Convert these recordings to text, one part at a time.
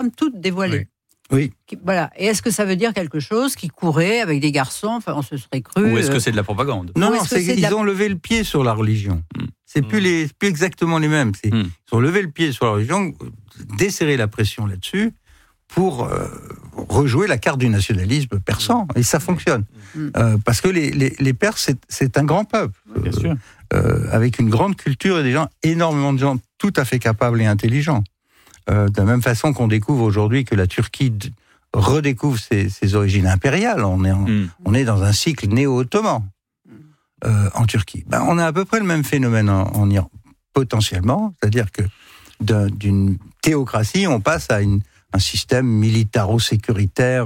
sont toutes dévoilées. Oui. Voilà. Et est-ce que ça veut dire quelque chose qui courait avec des garçons? Enfin, on se serait cru. Ou est-ce que c'est de la propagande? Non, ils ont levé le pied sur la religion. C'est plus exactement les mêmes. Ils ont levé le pied sur la religion, desserré la pression là-dessus pour rejouer la carte du nationalisme persan. Et ça fonctionne. Parce que les Perses, c'est un grand peuple. Bien sûr. Avec une grande culture et énormément de gens tout à fait capables et intelligents. De la même façon qu'on découvre aujourd'hui que la Turquie redécouvre ses origines impériales. On est dans un cycle néo-ottoman en Turquie. On a à peu près le même phénomène en Iran, potentiellement. C'est-à-dire que d'une théocratie, on passe à un système militaro-sécuritaire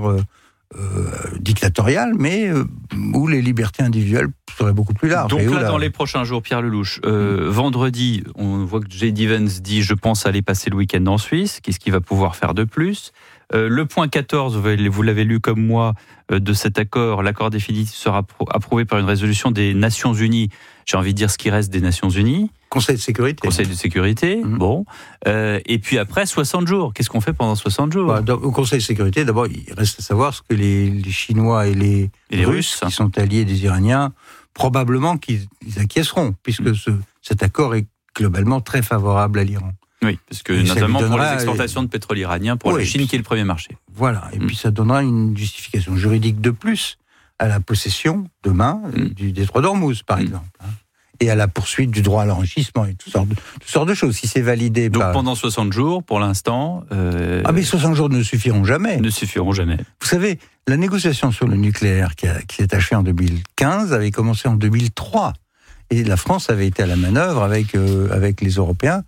dictatorial, mais où les libertés individuelles seraient beaucoup plus larges. Donc là, dans les prochains jours, Pierre Lelouch, vendredi, on voit que J.D. Vance dit « Je pense aller passer le week-end en Suisse ». Qu'est-ce qu'il va pouvoir faire de plus ? Le point 14, vous l'avez lu comme moi, de cet accord, l'accord définitif sera approuvé par une résolution des Nations Unies. J'ai envie de dire ce qui reste des Nations Unies. Conseil de sécurité. Conseil de sécurité, bon. Et puis après, 60 jours. Qu'est-ce qu'on fait pendant 60 jours ? Au Conseil de sécurité, d'abord, il reste à savoir ce que les Chinois et les Russes, qui sont alliés des Iraniens, probablement qu'ils acquiesceront, puisque cet accord est globalement très favorable à l'Iran. Oui, parce que notamment pour les exportations de pétrole iranien, pour la Chine qui est le premier marché. Voilà, et puis ça donnera une justification juridique de plus à la possession, demain, du détroit d'Ormuz, par exemple. Et à la poursuite du droit à l'enrichissement et toutes sortes de choses, si c'est validé. Donc pendant 60 jours, pour l'instant... mais 60 jours ne suffiront jamais. Ne suffiront jamais. Vous savez, la négociation sur le nucléaire qui s'est achevée en 2015 avait commencé en 2003. Et la France avait été à la manœuvre avec les Européens.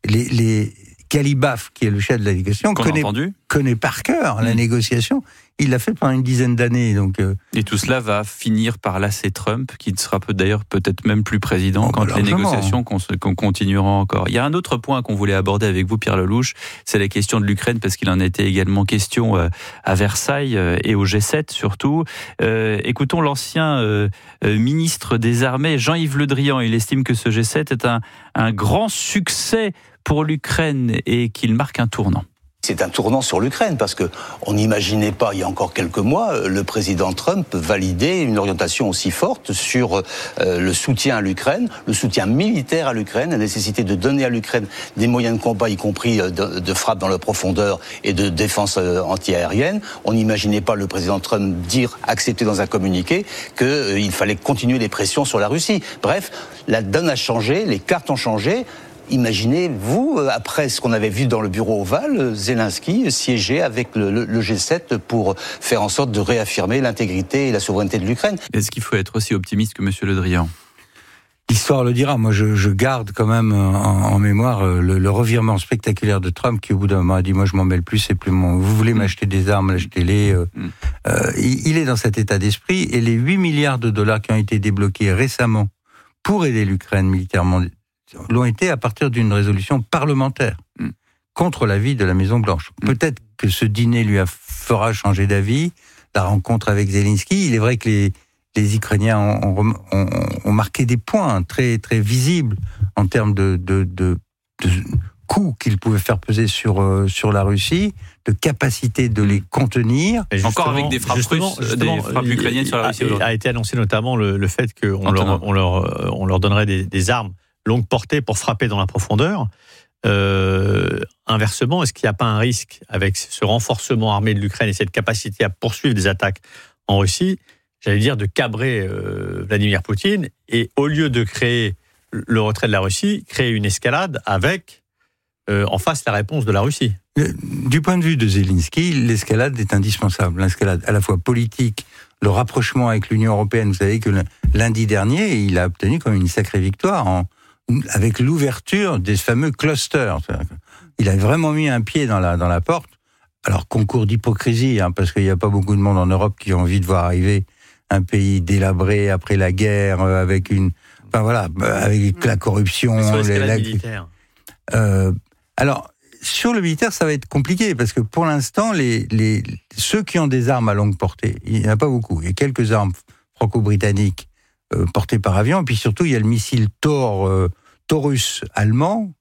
Les Galibaf, qui est le chef de la négociation, connaît par cœur la négociation. Il l'a fait pendant une dizaine d'années. Et tout cela va finir par lasser Trump, qui ne sera d'ailleurs peut-être même plus président quand les négociations continueront encore. Il y a un autre point qu'on voulait aborder avec vous, Pierre Lelouch, c'est la question de l'Ukraine, parce qu'il en était également question à Versailles et au G7 surtout. Écoutons l'ancien ministre des Armées, Jean-Yves Le Drian. Il estime que ce G7 est un grand succès pour l'Ukraine et qu'il marque un tournant. C'est un tournant sur l'Ukraine, parce qu'on n'imaginait pas, il y a encore quelques mois, le président Trump valider une orientation aussi forte sur le soutien à l'Ukraine, le soutien militaire à l'Ukraine, la nécessité de donner à l'Ukraine des moyens de combat, y compris de frappe dans la profondeur et de défense antiaérienne. On n'imaginait pas le président Trump accepter dans un communiqué qu'il fallait continuer les pressions sur la Russie. Bref, la donne a changé, les cartes ont changé. Imaginez-vous, après ce qu'on avait vu dans le bureau ovale, Zelensky siéger avec le G7 pour faire en sorte de réaffirmer l'intégrité et la souveraineté de l'Ukraine. Est-ce qu'il faut être aussi optimiste que M. Le Drian ? L'histoire le dira. Moi, je garde quand même en mémoire le revirement spectaculaire de Trump qui, au bout d'un moment, a dit « Moi, je m'en mêle plus, c'est plus mon... Vous voulez m'acheter des armes, achetez-les. » Il est dans cet état d'esprit. Et les 8 milliards de dollars qui ont été débloqués récemment pour aider l'Ukraine militairement l'ont été à partir d'une résolution parlementaire contre l'avis de la Maison-Blanche. Peut-être que ce dîner lui fera changer d'avis, la rencontre avec Zelensky. Il est vrai que les Ukrainiens ont marqué des points très, très visibles en termes de coûts qu'ils pouvaient faire peser sur la Russie, de capacité de les contenir. Encore avec des frappes russes, des frappes ukrainiennes sur la Russie. A été annoncé notamment le fait qu'on leur donnerait des armes longue portée pour frapper dans la profondeur. Inversement, est-ce qu'il n'y a pas un risque avec ce renforcement armé de l'Ukraine et cette capacité à poursuivre des attaques en Russie, j'allais dire de cabrer Vladimir Poutine, et au lieu de créer le retrait de la Russie, créer une escalade avec en face la réponse de la Russie? Du point de vue de Zelensky, l'escalade est indispensable. L'escalade à la fois politique, le rapprochement avec l'Union européenne. Vous savez que lundi dernier, il a obtenu comme une sacrée victoire avec l'ouverture des fameux clusters. Il a vraiment mis un pied dans la porte. Alors, concours d'hypocrisie, parce qu'il n'y a pas beaucoup de monde en Europe qui a envie de voir arriver un pays délabré après la guerre, avec avec la corruption. Sur l'escalade militaire. Alors, sur le militaire, ça va être compliqué, parce que pour l'instant, ceux qui ont des armes à longue portée, il n'y en a pas beaucoup. Il y a quelques armes franco-britanniques portées par avion, et puis surtout, il y a le missile Taurus allemand,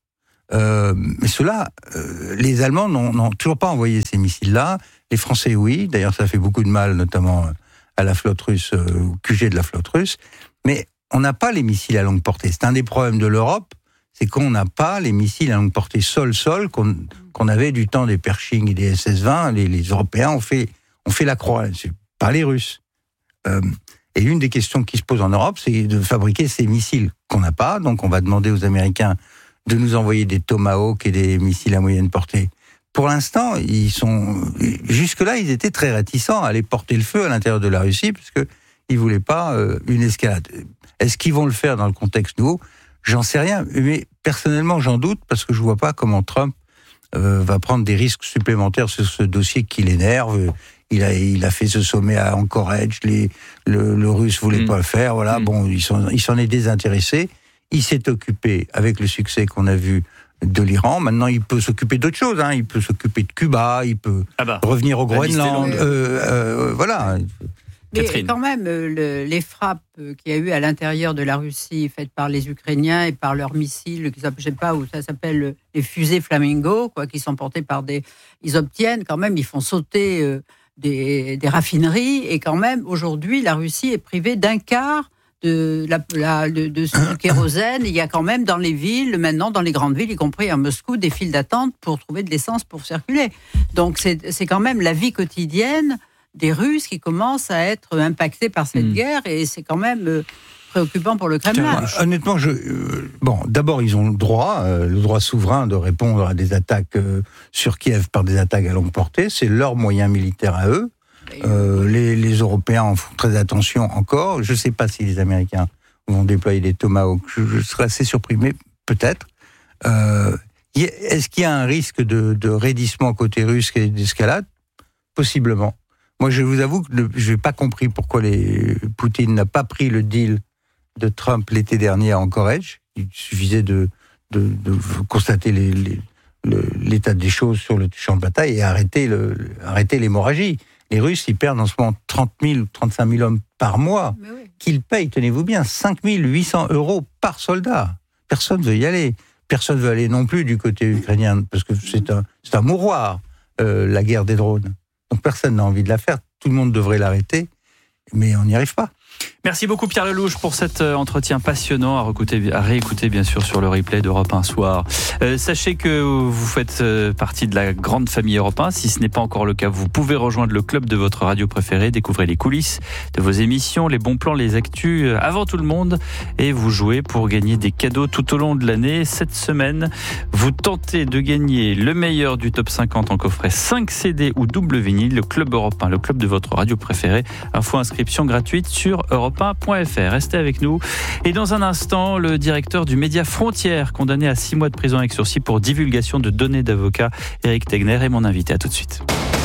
Mais ceux-là, les Allemands n'ont toujours pas envoyé ces missiles-là. Les Français, oui. D'ailleurs, ça fait beaucoup de mal, notamment à la flotte russe, au QG de la flotte russe. Mais on n'a pas les missiles à longue portée. C'est un des problèmes de l'Europe, c'est qu'on n'a pas les missiles à longue portée sol-sol qu'on avait du temps des Pershing et des SS-20. Les Européens ont fait la croix là-dessus, pas les Russes. Et une des questions qui se pose en Europe, c'est de fabriquer ces missiles qu'on n'a pas. Donc on va demander aux Américains de nous envoyer des Tomahawk et des missiles à moyenne portée. Pour l'instant, jusque-là, ils étaient très réticents à aller porter le feu à l'intérieur de la Russie, parce que ils voulaient pas une escalade. Est-ce qu'ils vont le faire dans le contexte nouveau ? J'en sais rien, mais personnellement, j'en doute, parce que je vois pas comment Trump va prendre des risques supplémentaires sur ce dossier qui l'énerve. Il a fait ce sommet à Anchorage, le Russe voulait pas le faire, voilà. Bon, il s'en est désintéressé. Il s'est occupé, avec le succès qu'on a vu, de l'Iran. Maintenant, il peut s'occuper d'autres choses. Hein. Il peut s'occuper de Cuba, il peut revenir au Groenland. Voilà. Mais quand même, les frappes qu'il y a eu à l'intérieur de la Russie, faites par les Ukrainiens et par leurs missiles, je ne sais pas où ça s'appelle, les fusées Flamingo, qui sont portées par ils obtiennent quand même, ils font sauter des raffineries, et quand même, aujourd'hui, la Russie est privée d'un quart de ce kérosène. Il y a quand même dans les villes, maintenant dans les grandes villes, y compris à Moscou, des files d'attente pour trouver de l'essence pour circuler. Donc c'est quand même la vie quotidienne des Russes qui commence à être impactée par cette guerre, et c'est quand même préoccupant pour le Kremlin. Honnêtement, d'abord ils ont le droit souverain de répondre à des attaques sur Kiev par des attaques à longue portée. C'est leur moyen militaire à eux. Les Européens en font très attention encore. Je ne sais pas si les Américains vont déployer des Tomahawks. Je serais assez surpris, mais peut-être. Est-ce qu'il y a un risque de raidissement côté russe et d'escalade ? Possiblement. Moi, je vous avoue que je n'ai pas compris pourquoi Poutine n'a pas pris le deal de Trump l'été dernier à Anchorage. Il suffisait de constater l'état des choses sur le champ de bataille et arrêter l'hémorragie. Les Russes, ils perdent en ce moment 30 000 ou 35 000 hommes par mois, qu'ils payent, tenez-vous bien, 5 800 € par soldat. Personne ne veut y aller. Personne ne veut aller non plus du côté ukrainien, parce que c'est un mouroir, la guerre des drones. Donc personne n'a envie de la faire. Tout le monde devrait l'arrêter, mais on n'y arrive pas. Merci beaucoup Pierre Lelouch pour cet entretien passionnant à réécouter bien sûr sur le replay d'Europe 1 Soir. Sachez que vous faites partie de la grande famille Europe 1. Si ce n'est pas encore le cas, vous pouvez rejoindre le club de votre radio préférée, découvrir les coulisses de vos émissions, les bons plans, les actus avant tout le monde, et vous jouez pour gagner des cadeaux tout au long de l'année. Cette semaine, vous tentez de gagner le meilleur du top 50 en coffret 5 CD ou double vinyle, le club Europe 1, le club de votre radio préférée. Info inscription gratuite sur europe1.fr. Restez avec nous. Et dans un instant, le directeur du média Frontières, condamné à 6 mois de prison avec sursis pour divulgation de données d'avocats, Éric Tegner, est mon invité. À tout de suite.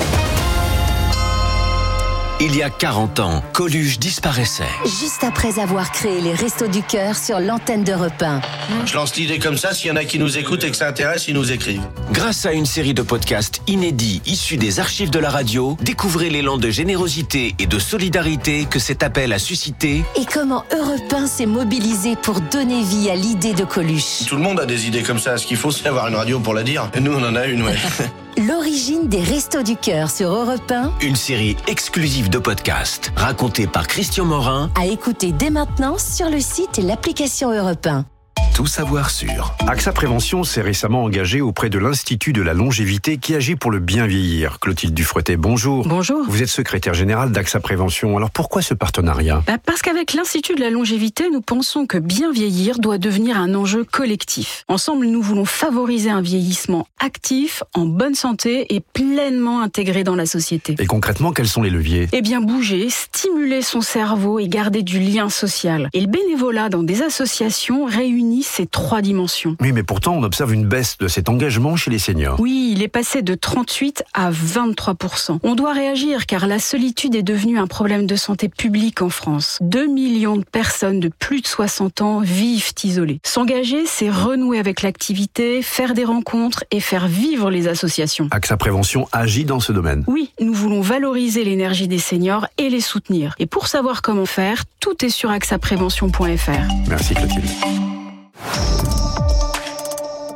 Il y a 40 ans, Coluche disparaissait. Juste après avoir créé les Restos du Cœur sur l'antenne d'Europe 1. Je lance l'idée comme ça, s'il y en a qui nous écoutent et que ça intéresse, ils nous écrivent. Grâce à une série de podcasts inédits issus des archives de la radio, découvrez l'élan de générosité et de solidarité que cet appel a suscité. Et comment Europe 1 s'est mobilisé pour donner vie à l'idée de Coluche. Tout le monde a des idées comme ça. Ce qu'il faut, c'est avoir une radio pour la dire. Et nous, on en a une, ouais. L'origine des Restos du Cœur sur Europe 1. Une série exclusive de podcasts racontée par Christian Morin. À écouter dès maintenant sur le site et l'application Europe 1. Tout savoir sur. AXA Prévention s'est récemment engagé auprès de l'Institut de la longévité qui agit pour le bien vieillir. Clotilde Dufretet, bonjour. Bonjour. Vous êtes secrétaire générale d'AXA Prévention. Alors pourquoi ce partenariat ? Parce qu'avec l'Institut de la longévité, nous pensons que bien vieillir doit devenir un enjeu collectif. Ensemble, nous voulons favoriser un vieillissement actif, en bonne santé et pleinement intégré dans la société. Et concrètement, quels sont les leviers ? Eh bien, bouger, stimuler son cerveau et garder du lien social. Et le bénévolat dans des associations réunit ces 3 dimensions. Oui, mais pourtant, on observe une baisse de cet engagement chez les seniors. Oui, il est passé de 38 à 23%. On doit réagir car la solitude est devenue un problème de santé publique en France. 2 millions de personnes de plus de 60 ans vivent isolées. S'engager, c'est renouer avec l'activité, faire des rencontres et faire vivre les associations. AXA Prévention agit dans ce domaine. Oui, nous voulons valoriser l'énergie des seniors et les soutenir. Et pour savoir comment faire, tout est sur axaprévention.fr. Merci Clotilde.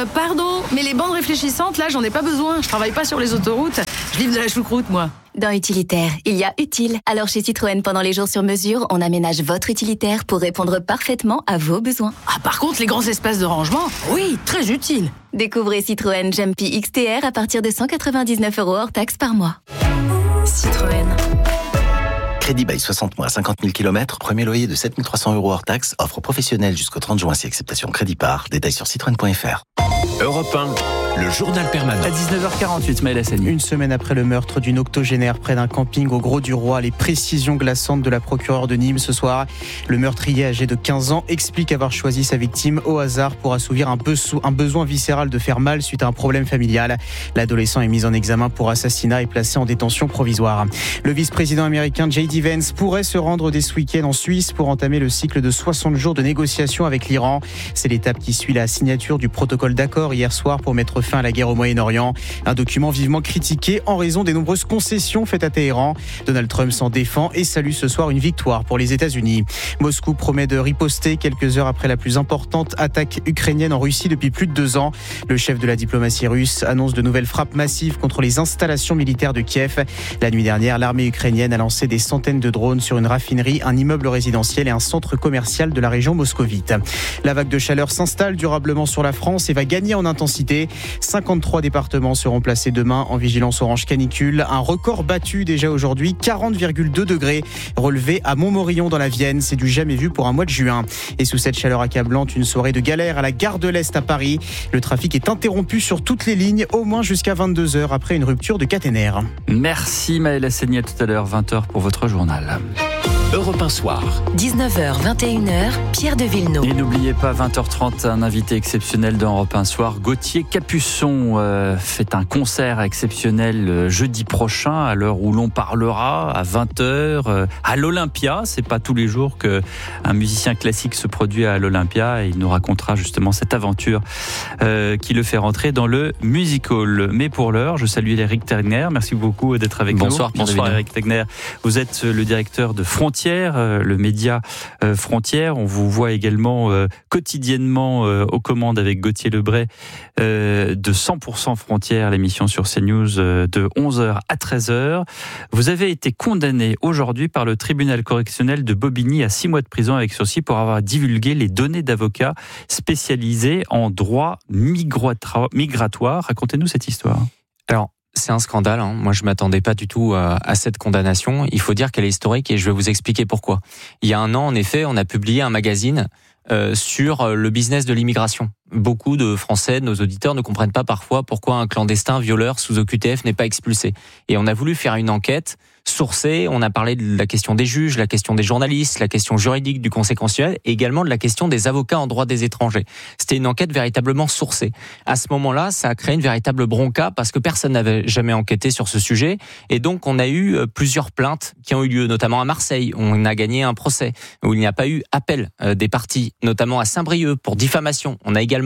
Pardon, mais les bandes réfléchissantes, là, j'en ai pas besoin. Je travaille pas sur les autoroutes. Je livre de la choucroute, moi. Dans Utilitaire, il y a utile. Alors chez Citroën, pendant les jours sur mesure, on aménage votre utilitaire pour répondre parfaitement à vos besoins. Ah, par contre, les grands espaces de rangement, oui, très utile. Découvrez Citroën Jumpy XTR à partir de 199 € hors taxe par mois. Citroën. Crédit bail 60 mois, 50 000 km, premier loyer de 7 300 € hors taxe, offre professionnelle jusqu'au 30 juin si acceptation crédit par. Détails sur citroën.fr. Europe 1, le journal permanent. À 19h48, Maël Hassani. Une semaine après le meurtre d'une octogénaire près d'un camping au Grau-du-Roi, les précisions glaçantes de la procureure de Nîmes ce soir. Le meurtrier âgé de 15 ans explique avoir choisi sa victime au hasard pour assouvir un besoin viscéral de faire mal suite à un problème familial. L'adolescent est mis en examen pour assassinat et placé en détention provisoire. Le vice-président américain J.D. Vance pourrait se rendre dès ce week-end en Suisse pour entamer le cycle de 60 jours de négociations avec l'Iran. C'est l'étape qui suit la signature du protocole d'accord hier soir pour mettre fin à la guerre au Moyen-Orient. Un document vivement critiqué en raison des nombreuses concessions faites à Téhéran. Donald Trump s'en défend et salue ce soir une victoire pour les États-Unis. Moscou promet de riposter quelques heures après la plus importante attaque ukrainienne en Russie depuis plus de 2 ans. Le chef de la diplomatie russe annonce de nouvelles frappes massives contre les installations militaires de Kiev. La nuit dernière, l'armée ukrainienne a lancé des centaines de drones sur une raffinerie, un immeuble résidentiel et un centre commercial de la région moscovite. La vague de chaleur s'installe durablement sur la France et va gagner en intensité. 53 départements seront placés demain en vigilance orange canicule. Un record battu déjà aujourd'hui, 40,2 degrés relevé à Montmorillon dans la Vienne. C'est du jamais vu pour un mois de juin. Et sous cette chaleur accablante, une soirée de galère à la gare de l'Est à Paris. Le trafic est interrompu sur toutes les lignes, au moins jusqu'à 22h après une rupture de caténaire. Merci Maël Hassani, à tout à l'heure, 20h pour votre journal. Europe 1 soir. 19h, 21h, Pierre de Villeneuve. Et n'oubliez pas, 20h30, un invité exceptionnel dans Europe 1 soir. Gauthier Capuçon fait un concert exceptionnel jeudi prochain, à l'heure où l'on parlera, à 20h, à l'Olympia. C'est pas tous les jours qu'un musicien classique se produit à l'Olympia. Et il nous racontera justement cette aventure qui le fait rentrer dans le music hall. Mais pour l'heure, je salue Eric Tegner. Merci beaucoup d'être avec nous. Bonsoir Eric Tegner. Vous êtes le directeur de Frontières, le média Frontières. On vous voit également quotidiennement aux commandes avec Gauthier Lebray de 100% Frontières, l'émission sur CNews de 11h à 13h. Vous avez été condamné aujourd'hui par le tribunal correctionnel de Bobigny à 6 mois de prison avec sursis pour avoir divulgué les données d'avocats spécialisés en droit migratoire. Racontez-nous cette histoire. Alors, c'est un scandale. Moi, je m'attendais pas du tout à cette condamnation. Il faut dire qu'elle est historique et je vais vous expliquer pourquoi. Il y a 1 an, en effet, on a publié un magazine sur le business de l'immigration. Beaucoup de Français, de nos auditeurs, ne comprennent pas parfois pourquoi un clandestin violeur sous OQTF n'est pas expulsé. Et on a voulu faire une enquête sourcée. On a parlé de la question des juges, la question des journalistes, la question juridique du Conseil constitutionnel et également de la question des avocats en droit des étrangers. C'était une enquête véritablement sourcée. À ce moment-là, ça a créé une véritable bronca parce que personne n'avait jamais enquêté sur ce sujet. Et donc, on a eu plusieurs plaintes qui ont eu lieu, notamment à Marseille. On a gagné un procès où il n'y a pas eu appel des parties, notamment à Saint-Brieuc pour diffamation. On a également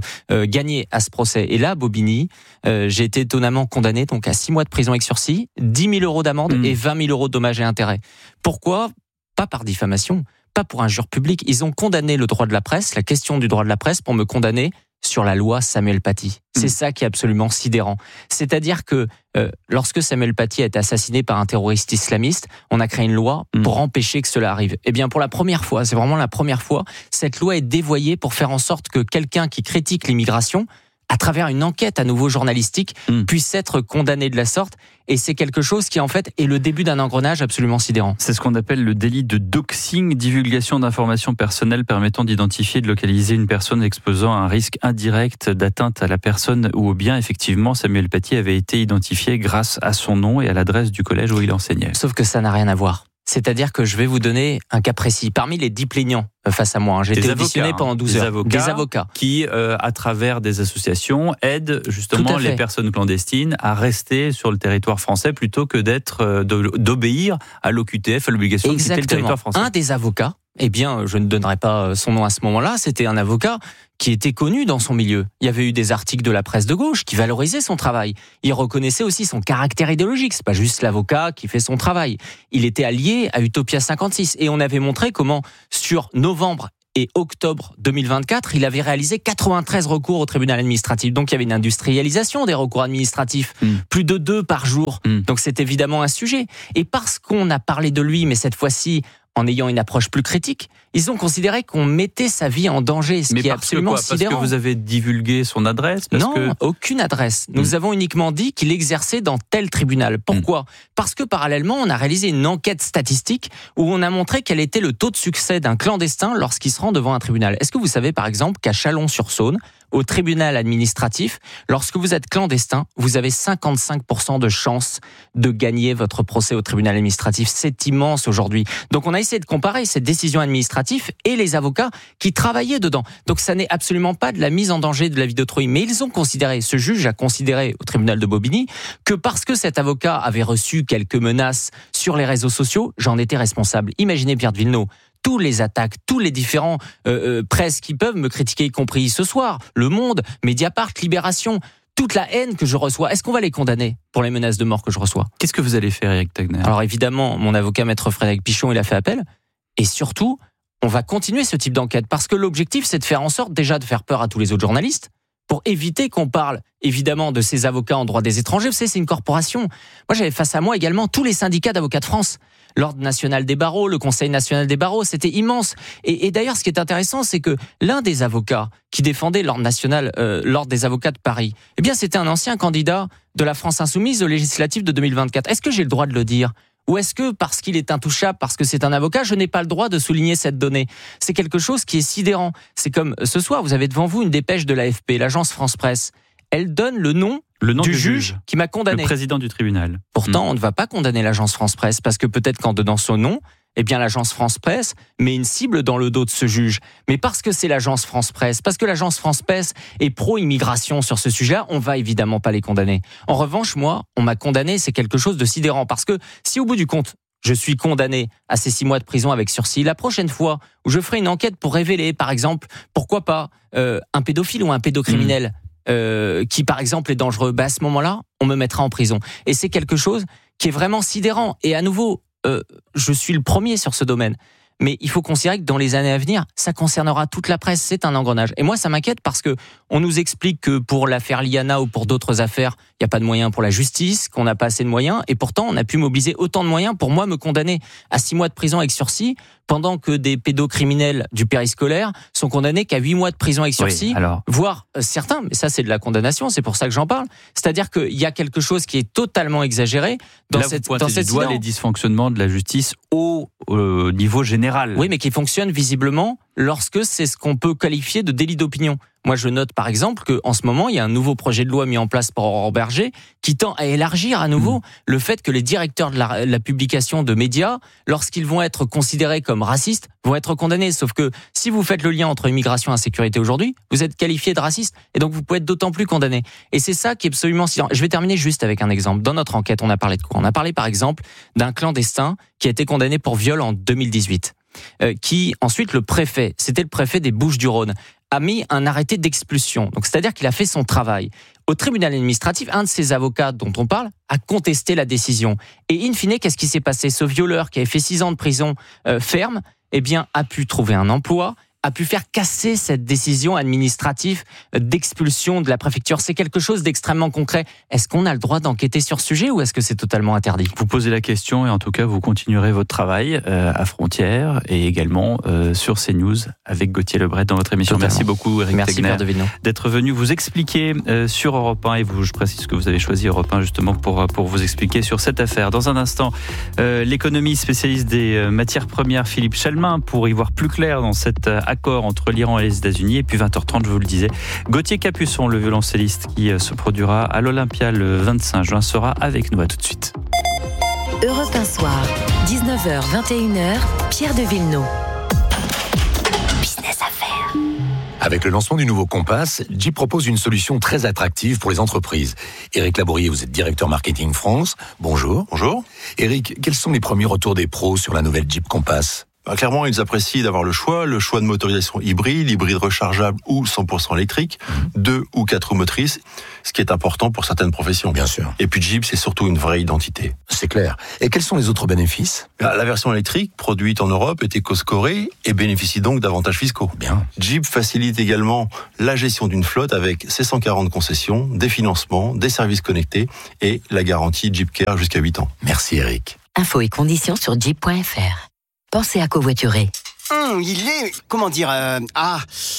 gagné à ce procès. Et là, à Bobigny, j'ai été étonnamment condamné donc à 6 mois de prison avec sursis, 10 000 € d'amende et 20 000 € de dommages et intérêts. Pourquoi ? Pas par diffamation, pas pour injure publique. Ils ont condamné le droit de la presse, la question du droit de la presse, pour me condamner sur la loi Samuel Paty. C'est ça qui est absolument sidérant. C'est-à-dire que lorsque Samuel Paty a été assassiné par un terroriste islamiste, on a créé une loi pour empêcher que cela arrive. Eh bien, pour la première fois, c'est vraiment la première fois, cette loi est dévoyée pour faire en sorte que quelqu'un qui critique l'immigration, à travers une enquête à nouveau journalistique, puisse être condamné de la sorte. Et c'est quelque chose qui, en fait, est le début d'un engrenage absolument sidérant. C'est ce qu'on appelle le délit de doxing, divulgation d'informations personnelles permettant d'identifier et de localiser une personne exposant à un risque indirect d'atteinte à la personne ou au bien. Effectivement, Samuel Paty avait été identifié grâce à son nom et à l'adresse du collège où il enseignait. Sauf que ça n'a rien à voir. C'est-à-dire que je vais vous donner un cas précis. Parmi les 10 plaignants face à moi, j'ai été auditionné pendant 12 heures. Des avocats qui, à travers des associations, aident justement les personnes clandestines à rester sur le territoire français plutôt que d'obéir à l'OQTF, à l'obligation de quitter le territoire français. Un des avocats, eh bien, je ne donnerai pas son nom à ce moment-là, c'était un avocat qui était connu dans son milieu. Il y avait eu des articles de la presse de gauche qui valorisaient son travail. Il reconnaissait aussi son caractère idéologique. C'est pas juste l'avocat qui fait son travail. Il était allié à Utopia 56. Et on avait montré comment, sur novembre et octobre 2024, il avait réalisé 93 recours au tribunal administratif. Donc il y avait une industrialisation des recours administratifs, plus de 2 par jour. Donc c'est évidemment un sujet. Et parce qu'on a parlé de lui, mais cette fois-ci en ayant une approche plus critique, ils ont considéré qu'on mettait sa vie en danger, ce qui est absolument sidérant. Parce que vous avez divulgué son adresse? Aucune adresse. Nous avons uniquement dit qu'il exerçait dans tel tribunal. Pourquoi? Parce que parallèlement, on a réalisé une enquête statistique où on a montré quel était le taux de succès d'un clandestin lorsqu'il se rend devant un tribunal. Est-ce que vous savez, par exemple, qu'à Chalon-sur-Saône, au tribunal administratif, lorsque vous êtes clandestin, vous avez 55% de chances de gagner votre procès au tribunal administratif. C'est immense aujourd'hui. Donc on a essayé de comparer cette décision administrative et les avocats qui travaillaient dedans. Donc ça n'est absolument pas de la mise en danger de la vie d'autrui. Mais ils ont considéré, ce juge a considéré au tribunal de Bobigny, que parce que cet avocat avait reçu quelques menaces sur les réseaux sociaux, j'en étais responsable. Imaginez Pierre de Villeneuve. Tous les attaques, tous les différents presses qui peuvent me critiquer, y compris ce soir, Le Monde, Mediapart, Libération, toute la haine que je reçois, est-ce qu'on va les condamner pour les menaces de mort que je reçois? Qu'est-ce que vous allez faire, Éric Tegner? Alors évidemment, mon avocat, maître Frédéric Pichon, il a fait appel. Et surtout, on va continuer ce type d'enquête parce que l'objectif, c'est de faire en sorte déjà de faire peur à tous les autres journalistes pour éviter qu'on parle évidemment de ces avocats en droit des étrangers. Vous savez, c'est une corporation. Moi, j'avais face à moi également tous les syndicats d'avocats de France. L'Ordre national des barreaux, le Conseil national des barreaux, c'était immense. Et d'ailleurs, ce qui est intéressant, c'est que l'un des avocats qui défendait l'Ordre national, l'Ordre des avocats de Paris, eh bien, c'était un ancien candidat de la France insoumise aux législatives de 2024. Est-ce que j'ai le droit de le dire ? Ou est-ce que, parce qu'il est intouchable, parce que c'est un avocat, je n'ai pas le droit de souligner cette donnée? C'est quelque chose qui est sidérant. C'est comme ce soir, vous avez devant vous une dépêche de l'AFP, l'agence France Presse. Elle donne le nom du juge qui m'a condamné. Le président du tribunal. Pourtant, on ne va pas condamner l'agence France Presse parce que peut-être qu'en donnant son nom, eh bien l'agence France Presse met une cible dans le dos de ce juge. Mais parce que c'est l'agence France Presse, parce que l'agence France Presse est pro-immigration sur ce sujet-là, on va évidemment pas les condamner. En revanche, moi, on m'a condamné, c'est quelque chose de sidérant. Parce que si au bout du compte, je suis condamné à ces 6 mois de prison avec sursis, la prochaine fois où je ferai une enquête pour révéler, par exemple, pourquoi pas un pédophile ou un pédocriminel qui, par exemple, est dangereux, à ce moment-là, on me mettra en prison. Et c'est quelque chose qui est vraiment sidérant. Et à nouveau, je suis le premier sur ce domaine. Mais il faut considérer que dans les années à venir, ça concernera toute la presse. C'est un engrenage. Et moi, ça m'inquiète parce que on nous explique que pour l'affaire Liana ou pour d'autres affaires, il n'y a pas de moyens pour la justice, qu'on n'a pas assez de moyens. Et pourtant, on a pu mobiliser autant de moyens pour moi me condamner à 6 mois de prison avec sursis, pendant que des pédocriminels du périscolaire sont condamnés qu'à 8 mois de prison avec sursis, voire certains, mais ça c'est de la condamnation, c'est pour ça que j'en parle. C'est-à-dire qu'il y a quelque chose qui est totalement exagéré dans là, cette vous pointez du doigt les dysfonctionnements de la justice au niveau général. Oui, mais qui fonctionnent visiblement lorsque c'est ce qu'on peut qualifier de délit d'opinion. Moi, je note par exemple qu'en ce moment, il y a un nouveau projet de loi mis en place par Aurore Berger qui tend à élargir à nouveau le fait que les directeurs de la publication de médias, lorsqu'ils vont être considérés comme racistes, vont être condamnés. Sauf que si vous faites le lien entre immigration et insécurité aujourd'hui, vous êtes qualifié de raciste et donc vous pouvez être d'autant plus condamné. Et c'est ça qui est absolument sidérant. Je vais terminer juste avec un exemple. Dans notre enquête, on a parlé de quoi? On a parlé par exemple d'un clandestin qui a été condamné pour viol en 2018. Qui ensuite c'était le préfet des Bouches-du-Rhône, a mis un arrêté d'expulsion. Donc c'est-à-dire qu'il a fait son travail. Au tribunal administratif, un de ces avocats dont on parle a contesté la décision. Et in fine, qu'est-ce qui s'est passé? Ce violeur qui avait fait 6 ans de prison ferme, eh bien, a pu trouver un emploi, a pu faire casser cette décision administrative d'expulsion de la préfecture. C'est quelque chose d'extrêmement concret. Est-ce qu'on a le droit d'enquêter sur ce sujet ou est-ce que c'est totalement interdit? Vous posez la question et en tout cas, vous continuerez votre travail à Frontières et également sur CNews avec Gauthier Lebret dans votre émission. Totalement. Merci beaucoup, Éric Tegner, Pierre d'être venu vous expliquer sur Europe 1 et je précise que vous avez choisi Europe 1 justement pour vous expliquer sur cette affaire. Dans un instant, l'économie spécialiste des matières premières, Philippe Chalmin, pour y voir plus clair dans cette accord entre l'Iran et les États-Unis. Et puis 20h30, je vous le disais, Gauthier Capuçon, le violoncelliste qui se produira à l'Olympia le 25 juin, sera avec nous. À tout de suite. Europe 1 soir, 19h, 21h, Pierre de Villeneuve. Business Affaires. Avec le lancement du nouveau Compass, Jeep propose une solution très attractive pour les entreprises. Éric Labourier, vous êtes directeur marketing France. Bonjour. Bonjour. Éric, quels sont les premiers retours des pros sur la nouvelle Jeep Compass ? Clairement, ils apprécient d'avoir le choix de motorisation hybride rechargeable ou 100% électrique, 2 ou 4 roues motrices, ce qui est important pour certaines professions. Bien sûr. Et puis Jeep, c'est surtout une vraie identité. C'est clair. Et quels sont les autres bénéfices ? La version électrique, produite en Europe, est éco-scorée et bénéficie donc d'avantages fiscaux. Bien. Jeep facilite également la gestion d'une flotte avec ses 140 concessions, des financements, des services connectés et la garantie Jeep Care jusqu'à 8 ans. Merci Eric. Infos et conditions sur jeep.fr. Pensez à covoiturer. Il est... comment dire... Bon ?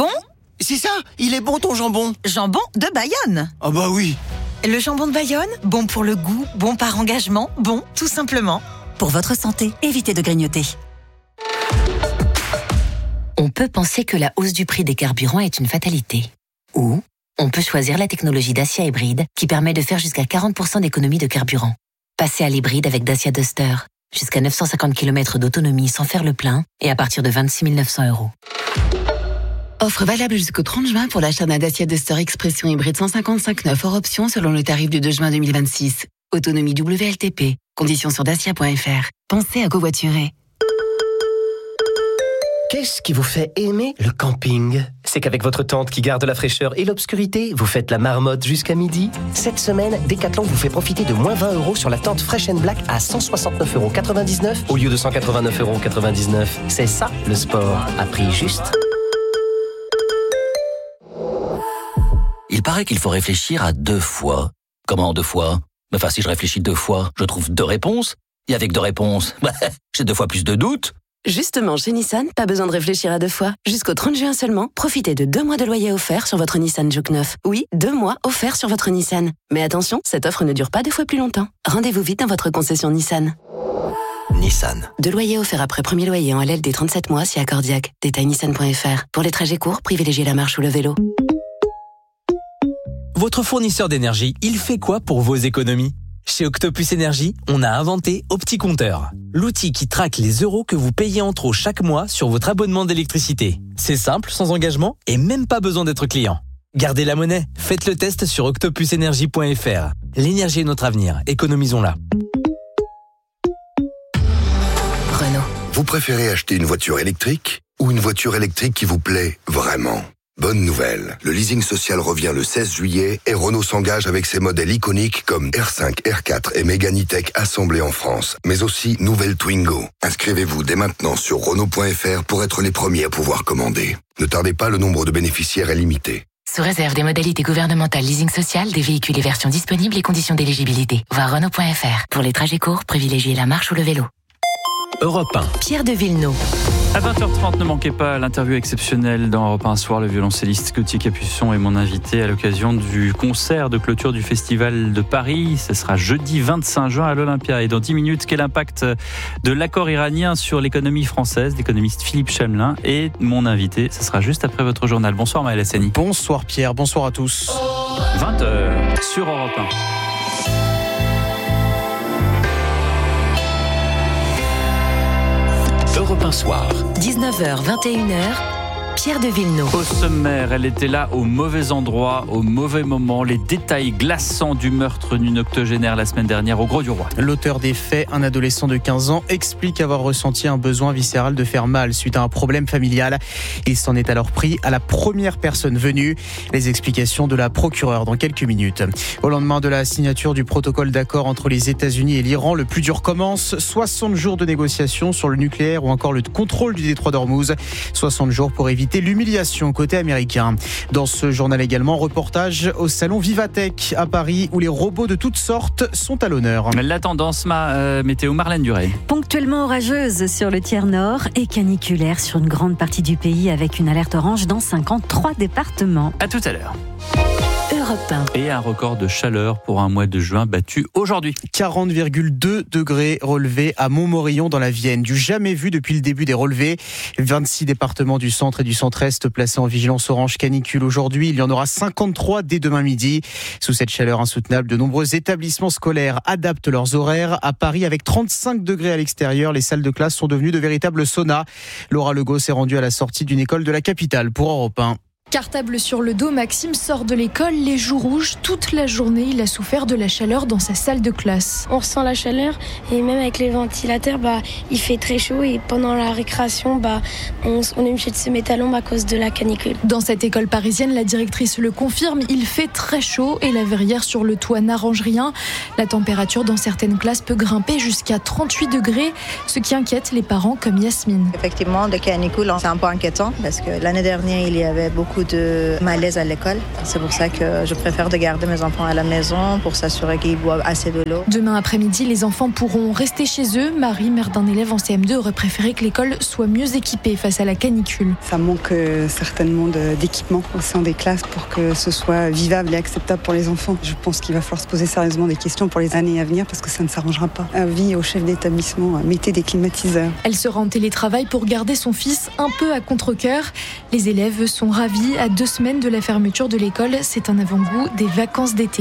C'est ça, il est bon ton jambon. Jambon de Bayonne. Ah bah oui. Le jambon de Bayonne, bon pour le goût, bon par engagement, bon tout simplement. Pour votre santé, évitez de grignoter. On peut penser que la hausse du prix des carburants est une fatalité. Ou on peut choisir la technologie Dacia hybride qui permet de faire jusqu'à 40% d'économie de carburant. Passez à l'hybride avec Dacia Duster. Jusqu'à 950 km d'autonomie sans faire le plein et à partir de 26 900 €. Offre valable jusqu'au 30 juin pour l'achat d'un Dacia Duster Expression hybride 155 hors option selon le tarif du 2 juin 2026. Autonomie WLTP. Conditions sur dacia.fr. Pensez à covoiturer. Qu'est-ce qui vous fait aimer le camping ? C'est qu'avec votre tente qui garde la fraîcheur et l'obscurité, vous faites la marmotte jusqu'à midi. Cette semaine, Decathlon vous fait profiter de moins 20 € sur la tente Fresh & Black à 169,99 € au lieu de 189,99 €. C'est ça le sport, à prix juste. Il paraît qu'il faut réfléchir à 2 fois. Comment 2 fois ? Enfin, si je réfléchis 2 fois, je trouve 2 réponses. Et avec 2 réponses, j'ai 2 fois plus de doutes. Justement, chez Nissan, pas besoin de réfléchir à 2 fois. Jusqu'au 30 juin seulement, profitez de 2 mois de loyer offert sur votre Nissan Juke 9. Oui, 2 mois offerts sur votre Nissan. Mais attention, cette offre ne dure pas 2 fois plus longtemps. Rendez-vous vite dans votre concession Nissan. Nissan. 2 loyers offerts après premier loyer en LL des 37 mois si accordiaque. Détail nissan.fr. Pour les trajets courts, privilégiez la marche ou le vélo. Votre fournisseur d'énergie, il fait quoi pour vos économies ? Chez Octopus Énergie, on a inventé OptiCompteur, l'outil qui traque les euros que vous payez en trop chaque mois sur votre abonnement d'électricité. C'est simple, sans engagement et même pas besoin d'être client. Gardez la monnaie, faites le test sur octopusenergie.fr. L'énergie est notre avenir, économisons-la. Renault. Vous préférez acheter une voiture électrique ou une voiture électrique qui vous plaît vraiment ? Bonne nouvelle, le leasing social revient le 16 juillet et Renault s'engage avec ses modèles iconiques comme R5, R4 et Mégane E-Tech assemblés en France, mais aussi nouvelle Twingo. Inscrivez-vous dès maintenant sur Renault.fr pour être les premiers à pouvoir commander. Ne tardez pas, le nombre de bénéficiaires est limité. Sous réserve des modalités gouvernementales leasing social, des véhicules et versions disponibles et conditions d'éligibilité. Voir Renault.fr. Pour les trajets courts, privilégiez la marche ou le vélo. Europe 1. Pierre de Villeneuve. À 20h30, ne manquez pas l'interview exceptionnelle dans Europe 1 Soir. Le violoncelliste Gauthier Capuçon est mon invité à l'occasion du concert de clôture du Festival de Paris. Ce sera jeudi 25 juin à l'Olympia. Et dans 10 minutes, quel impact de l'accord iranien sur l'économie française ? L'économiste Philippe Chamelin est mon invité. Ce sera juste après votre journal. Bonsoir Maël Hassani. Bonsoir Pierre, bonsoir à tous. 20h sur Europe 1. Europe 1 Soir. 19h, 21h, Pierre de Villeneuve. Au sommaire, elle était là au mauvais endroit, au mauvais moment. Les détails glaçants du meurtre d'une octogénaire la semaine dernière au Gros du Roi. L'auteur des faits, un adolescent de 15 ans, explique avoir ressenti un besoin viscéral de faire mal suite à un problème familial. Il s'en est alors pris à la première personne venue. Les explications de la procureure dans quelques minutes. Au lendemain de la signature du protocole d'accord entre les États-Unis et l'Iran, le plus dur commence. 60 jours de négociations sur le nucléaire ou encore le contrôle du détroit d'Ormuz. 60 jours pour éviter l'humiliation côté américain. Dans ce journal également, reportage au salon Vivatech à Paris où les robots de toutes sortes sont à l'honneur. La tendance météo, Marlène Duré. Ponctuellement orageuse sur le tiers nord et caniculaire sur une grande partie du pays avec une alerte orange dans 53 départements. À tout à l'heure. Europe 1. Et un record de chaleur pour un mois de juin battu aujourd'hui. 40,2 degrés relevés à Montmorillon dans la Vienne, du jamais vu depuis le début des relevés. 26 départements du centre et du centre-est placés en vigilance orange canicule aujourd'hui. Il y en aura 53 dès demain midi. Sous cette chaleur insoutenable, de nombreux établissements scolaires adaptent leurs horaires. À Paris, avec 35 degrés à l'extérieur, les salles de classe sont devenues de véritables saunas. Laura Legault s'est rendue à la sortie d'une école de la capitale pour Europe 1. Cartable sur le dos, Maxime sort de l'école, les joues rouges. Toute la journée, il a souffert de la chaleur dans sa salle de classe. On ressent la chaleur et même avec les ventilateurs, il fait très chaud et pendant la récréation, on est obligé de se mettre à l'ombre à cause de la canicule. Dans cette école parisienne, la directrice le confirme, il fait très chaud et la verrière sur le toit n'arrange rien. La température dans certaines classes peut grimper jusqu'à 38 degrés, ce qui inquiète les parents comme Yasmine. Effectivement, de canicule, c'est un peu inquiétant parce que l'année dernière, il y avait beaucoup de malaise à l'école. C'est pour ça que je préfère de garder mes enfants à la maison pour s'assurer qu'ils boivent assez de l'eau. Demain après-midi, les enfants pourront rester chez eux. Marie, mère d'un élève en CM2, aurait préféré que l'école soit mieux équipée face à la canicule. Ça manque certainement d'équipement au sein des classes pour que ce soit vivable et acceptable pour les enfants. Je pense qu'il va falloir se poser sérieusement des questions pour les années à venir parce que ça ne s'arrangera pas. Avis au chef d'établissement, mettez des climatiseurs. Elle sera en télétravail pour garder son fils un peu à contre-cœur. Les élèves sont ravis. À 2 semaines de la fermeture de l'école, c'est un avant-goût des vacances d'été.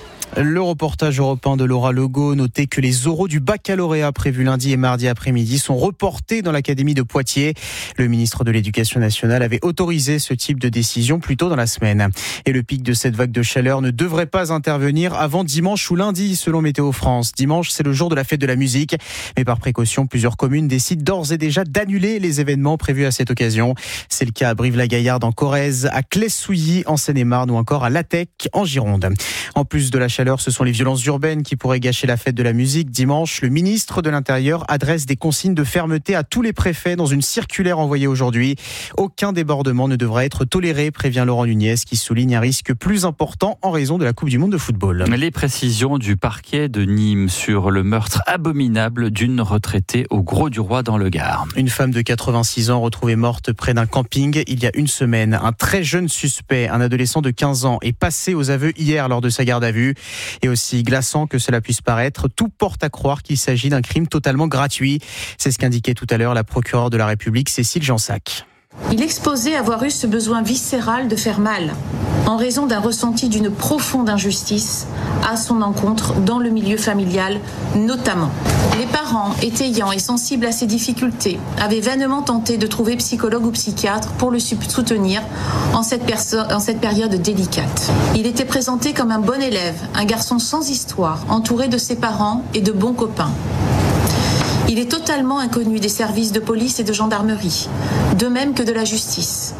Le reportage européen de Laura Legault notait que les oraux du baccalauréat prévus lundi et mardi après-midi sont reportés dans l'académie de Poitiers. Le ministre de l'Éducation nationale avait autorisé ce type de décision plus tôt dans la semaine. Et le pic de cette vague de chaleur ne devrait pas intervenir avant dimanche ou lundi, selon Météo France. Dimanche, c'est le jour de la fête de la musique. Mais par précaution, plusieurs communes décident d'ores et déjà d'annuler les événements prévus à cette occasion. C'est le cas à Brive-la-Gaillarde en Corrèze, à Claye-Souilly en Seine-et-Marne ou encore à Latec en Gironde. En plus de la chaleur, ce sont les violences urbaines qui pourraient gâcher la fête de la musique. Dimanche, le ministre de l'Intérieur adresse des consignes de fermeté à tous les préfets dans une circulaire envoyée aujourd'hui. Aucun débordement ne devra être toléré, prévient Laurent Nunez, qui souligne un risque plus important en raison de la Coupe du Monde de football. Les précisions du parquet de Nîmes sur le meurtre abominable d'une retraitée au Grau-du-Roi dans le Gard. Une femme de 86 ans retrouvée morte près d'un camping il y a une semaine. Un très jeune suspect, un adolescent de 15 ans, est passé aux aveux hier lors de sa garde à vue. Et aussi glaçant que cela puisse paraître, tout porte à croire qu'il s'agit d'un crime totalement gratuit. C'est ce qu'indiquait tout à l'heure la procureure de la République, Cécile Jansac. Il exposait avoir eu ce besoin viscéral de faire mal, en raison d'un ressenti d'une profonde injustice à son encontre dans le milieu familial notamment. Les parents, étayants et sensibles à ces difficultés, avaient vainement tenté de trouver psychologue ou psychiatre pour le soutenir en cette période délicate. Il était présenté comme un bon élève, un garçon sans histoire, entouré de ses parents et de bons copains. Il est totalement inconnu des services de police et de gendarmerie, de même que de la justice.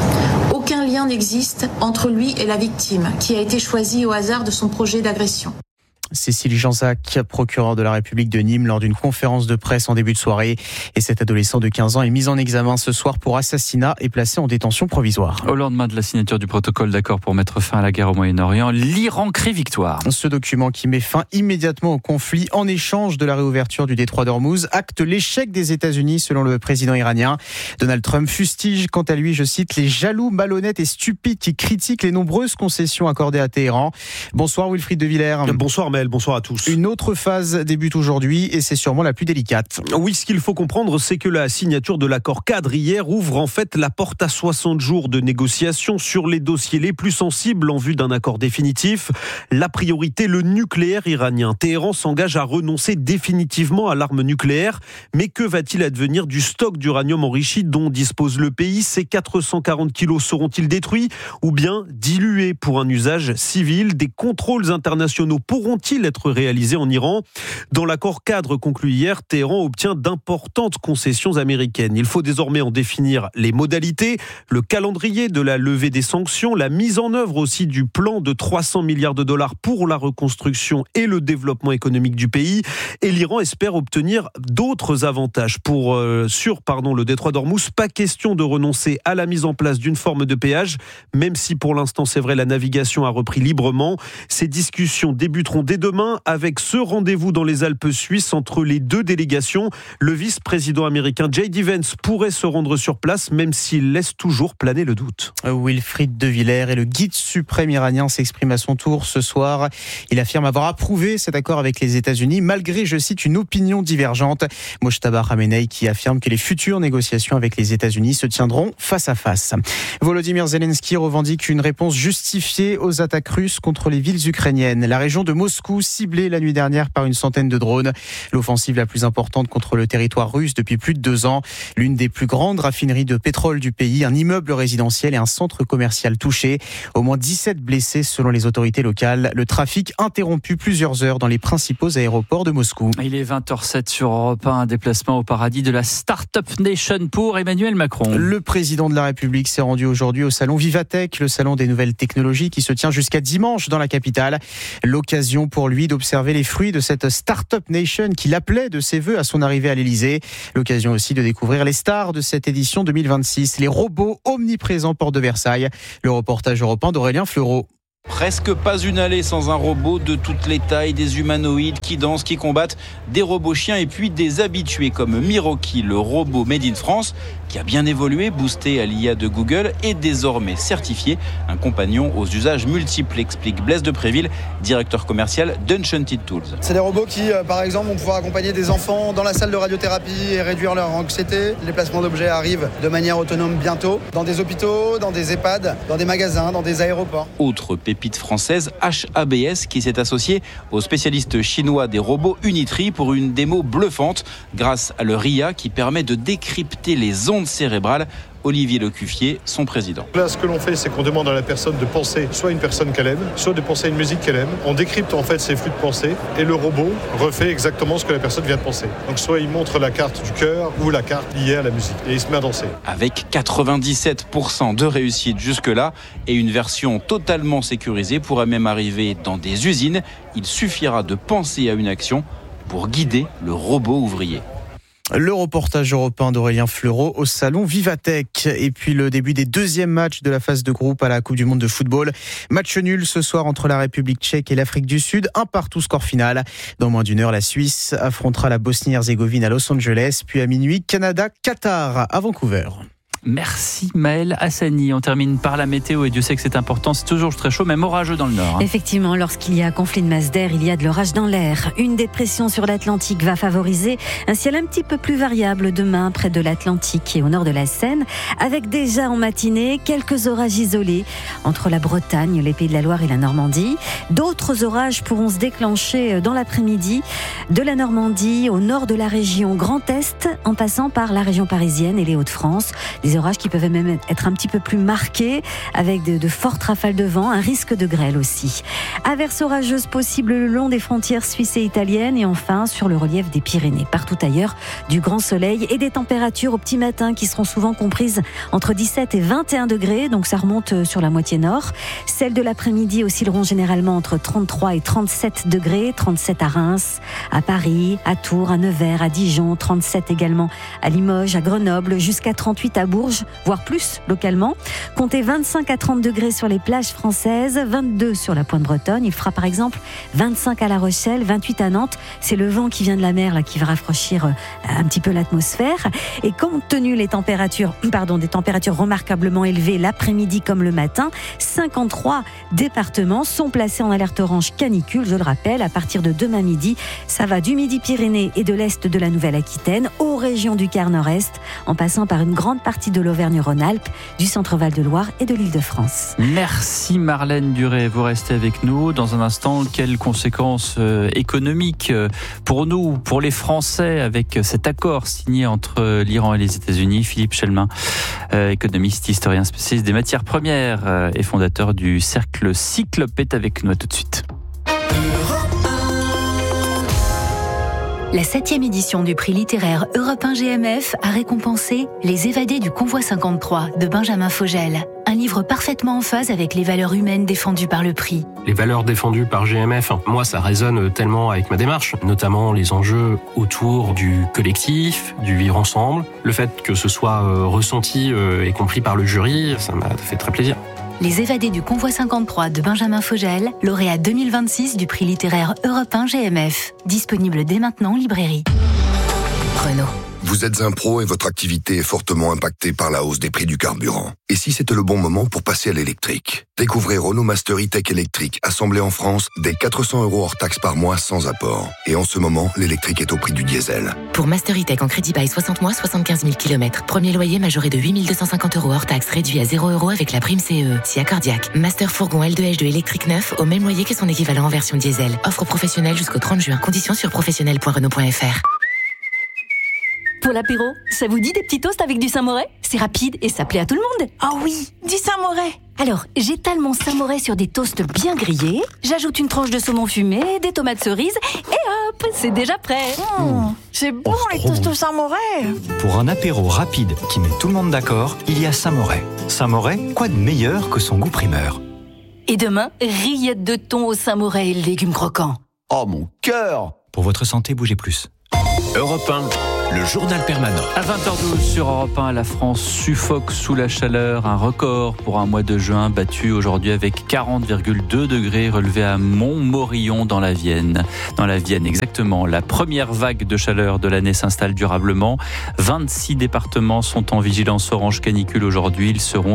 Aucun lien n'existe entre lui et la victime, qui a été choisie au hasard de son projet d'agression. Cécile Jansac, procureure de la République de Nîmes, lors d'une conférence de presse en début de soirée. Et cet adolescent de 15 ans est mis en examen ce soir pour assassinat et placé en détention provisoire. Au lendemain de la signature du protocole d'accord pour mettre fin à la guerre au Moyen-Orient, l'Iran crie victoire. Ce document qui met fin immédiatement au conflit en échange de la réouverture du détroit d'Ormuz acte l'échec des États-Unis selon le président iranien. Donald Trump fustige quant à lui, je cite, les jaloux, malhonnêtes et stupides qui critiquent les nombreuses concessions accordées à Téhéran. Bonsoir Wilfried de Villers. Bonsoir Mel. Bonsoir à tous. Une autre phase débute aujourd'hui et c'est sûrement la plus délicate. Oui, ce qu'il faut comprendre, c'est que la signature de l'accord cadre hier ouvre en fait la porte à 60 jours de négociations sur les dossiers les plus sensibles en vue d'un accord définitif. La priorité, le nucléaire iranien. Téhéran s'engage à renoncer définitivement à l'arme nucléaire. Mais que va-t-il advenir du stock d'uranium enrichi dont dispose le pays ? Ces 440 kilos seront-ils détruits ou bien dilués pour un usage civil ? Des contrôles internationaux pourront-ils être réalisés en Iran ? Dans l'accord cadre conclu hier, Téhéran obtient d'importantes concessions américaines. Il faut désormais en définir les modalités, le calendrier de la levée des sanctions, la mise en œuvre aussi du plan de 300 milliards de dollars pour la reconstruction et le développement économique du pays. Et l'Iran espère obtenir d'autres avantages. Sur le détroit d'Ormuz, pas question de renoncer à la mise en place d'une forme de péage, même si pour l'instant, c'est vrai, la navigation a repris librement. Ces discussions débuteront dès demain avec ce rendez-vous dans les Alpes suisses entre les deux délégations. Le vice-président américain J.D. Vance pourrait se rendre sur place, même s'il laisse toujours planer le doute. Wilfried de Villers et le guide suprême iranien s'exprime à son tour ce soir. Il affirme avoir approuvé cet accord avec les États-Unis, malgré, je cite, une opinion divergente. Mojtaba Khamenei qui affirme que les futures négociations avec les États-Unis se tiendront face à face. Volodymyr Zelensky revendique une réponse justifiée aux attaques russes contre les villes ukrainiennes. La région de Moscou Moscou, ciblé la nuit dernière par une centaine de drones. L'offensive la plus importante contre le territoire russe depuis plus de 2 ans. L'une des plus grandes raffineries de pétrole du pays, un immeuble résidentiel et un centre commercial touchés. Au moins 17 blessés selon les autorités locales. Le trafic interrompu plusieurs heures dans les principaux aéroports de Moscou. Il est 20h07 sur Europe 1, un déplacement au paradis de la Startup Nation pour Emmanuel Macron. Le président de la République s'est rendu aujourd'hui au salon Vivatech, le salon des nouvelles technologies qui se tient jusqu'à dimanche dans la capitale. L'occasion pour lui d'observer les fruits de cette Startup Nation qu'il appelait de ses voeux à son arrivée à l'Elysée. L'occasion aussi de découvrir les stars de cette édition 2026, les robots omniprésents porte de Versailles. Le reportage européen d'Aurélien Fleureau. Presque pas une allée sans un robot de toutes les tailles, des humanoïdes qui dansent, qui combattent, des robots chiens et puis des habitués comme Miroki, le robot made in France, qui a bien évolué, boosté à l'IA de Google et désormais certifié, un compagnon aux usages multiples, explique Blaise de Préville, directeur commercial d'Enchanted Tools. C'est des robots qui, par exemple, vont pouvoir accompagner des enfants dans la salle de radiothérapie et réduire leur anxiété. Les placements d'objets arrivent de manière autonome bientôt, dans des hôpitaux, dans des EHPAD, dans des magasins, dans des aéroports. Autre pépite française, HABS, qui s'est associé aux spécialistes chinois des robots Unitree pour une démo bluffante grâce à leur IA qui permet de décrypter les ondes cérébrales. Olivier Lecuffier, son président. Là, ce que l'on fait, c'est qu'on demande à la personne de penser soit une personne qu'elle aime, soit de penser à une musique qu'elle aime. On décrypte en fait ses flux de pensée et le robot refait exactement ce que la personne vient de penser. Donc soit il montre la carte du cœur ou la carte liée à la musique et il se met à danser. Avec 97% de réussite jusque-là et une version totalement sécurisée pourrait même arriver dans des usines, il suffira de penser à une action pour guider le robot ouvrier. Le reportage européen d'Aurélien Fleureau au salon Vivatech. Et puis le début des deuxièmes matchs de la phase de groupe à la Coupe du Monde de football. Match nul ce soir entre la République tchèque et l'Afrique du Sud. 1-1 score final. Dans moins d'une heure, la Suisse affrontera la Bosnie-Herzégovine à Los Angeles. Puis à minuit, Canada-Qatar à Vancouver. Merci Maëlle Hassani. On termine par la météo et Dieu sait que c'est important. C'est toujours très chaud, même orageux dans le nord. Effectivement, lorsqu'il y a conflit de masse d'air, il y a de l'orage dans l'air. Une dépression sur l'Atlantique va favoriser un ciel un petit peu plus variable demain près de l'Atlantique et au nord de la Seine, avec déjà en matinée quelques orages isolés entre la Bretagne, les Pays de la Loire et la Normandie. D'autres orages pourront se déclencher dans l'après-midi de la Normandie au nord de la région Grand Est, en passant par la région parisienne et les Hauts-de-France. Des orages qui peuvent même être un petit peu plus marqués avec de fortes rafales de vent, un risque de grêle aussi. Averses orageuses possibles le long des frontières suisses et italiennes et enfin sur le relief des Pyrénées. Partout ailleurs, du grand soleil et des températures au petit matin qui seront souvent comprises entre 17 et 21 degrés, donc ça remonte sur la moitié nord. Celles de l'après-midi oscilleront généralement entre 33 et 37 degrés, 37 à Reims, à Paris, à Tours, à Nevers, à Dijon, 37 également à Limoges, à Grenoble, jusqu'à 38 à Bourges, voire plus localement. Comptez 25 à 30 degrés sur les plages françaises, 22 sur la Pointe Bretonne. Il fera par exemple 25 à La Rochelle, 28 à Nantes. C'est le vent qui vient de la mer là, qui va rafraîchir un petit peu l'atmosphère. Et compte tenu des températures remarquablement élevées l'après-midi comme le matin, 53 départements sont placés en alerte orange canicule. Je le rappelle, à partir de demain midi, ça va du Midi-Pyrénées et de l'Est de la Nouvelle-Aquitaine aux régions du quart nord-est, en passant par une grande partie de l'Auvergne-Rhône-Alpes, du Centre-Val de Loire et de l'Île-de-France. Merci Marlène Duré, vous restez avec nous. Dans un instant, quelles conséquences économiques pour nous, pour les Français, avec cet accord signé entre l'Iran et les États-Unis. Philippe Chelmin, économiste, historien spécialiste des matières premières et fondateur du Cercle Cyclope, est avec nous. À tout de suite. La 7e édition du prix littéraire Europe 1 GMF a récompensé Les évadés du convoi 53 de Benjamin Fogel. Un livre parfaitement en phase avec les valeurs humaines défendues par le prix. Les valeurs défendues par GMF, moi ça résonne tellement avec ma démarche, notamment les enjeux autour du collectif, du vivre ensemble. Le fait que ce soit ressenti et compris par le jury, ça m'a fait très plaisir. Les évadés du convoi 53 de Benjamin Fogel, lauréat 2026 du prix littéraire Europe 1 GMF. Disponible dès maintenant en librairie. Renault. Vous êtes un pro et votre activité est fortement impactée par la hausse des prix du carburant. Et si c'était le bon moment pour passer à l'électrique? Découvrez Renault Master E-Tech électrique, assemblé en France, dès 400 € hors taxe par mois sans apport. Et en ce moment, l'électrique est au prix du diesel. Pour Master E-Tech en crédit bail 60 mois, 75 000 km. Premier loyer majoré de 8 250 € hors taxe, réduit à 0 € avec la prime CE. Si cardiaque. Master fourgon L2H2 électrique neuf, au même loyer que son équivalent en version diesel. Offre professionnelle jusqu'au 30 juin. Conditions sur professionnel.renault.fr. Pour l'apéro, ça vous dit des petits toasts avec du Saint-Moré? C'est rapide et ça plaît à tout le monde. Ah oui, du Saint-Moré. Alors, j'étale mon Saint-Moré sur des toasts bien grillés, j'ajoute une tranche de saumon fumé, des tomates cerises, et hop, c'est déjà prêt. C'est bon les toasts au Saint-Moré. Pour un apéro rapide qui met tout le monde d'accord, il y a Saint-Moré. Saint-Moré, quoi de meilleur que son goût primeur? Et demain, rillettes de thon au Saint-Moré et légumes croquants. Oh mon cœur! Pour votre santé, bougez plus. Europe 1, le journal permanent. À 20h12 sur Europe 1, la France suffoque sous la chaleur. Un record pour un mois de juin battu aujourd'hui avec 40,2 degrés relevé à Montmorillon dans la Vienne. Dans la Vienne, exactement. La première vague de chaleur de l'année s'installe durablement. 26 départements sont en vigilance orange canicule aujourd'hui. Ils seront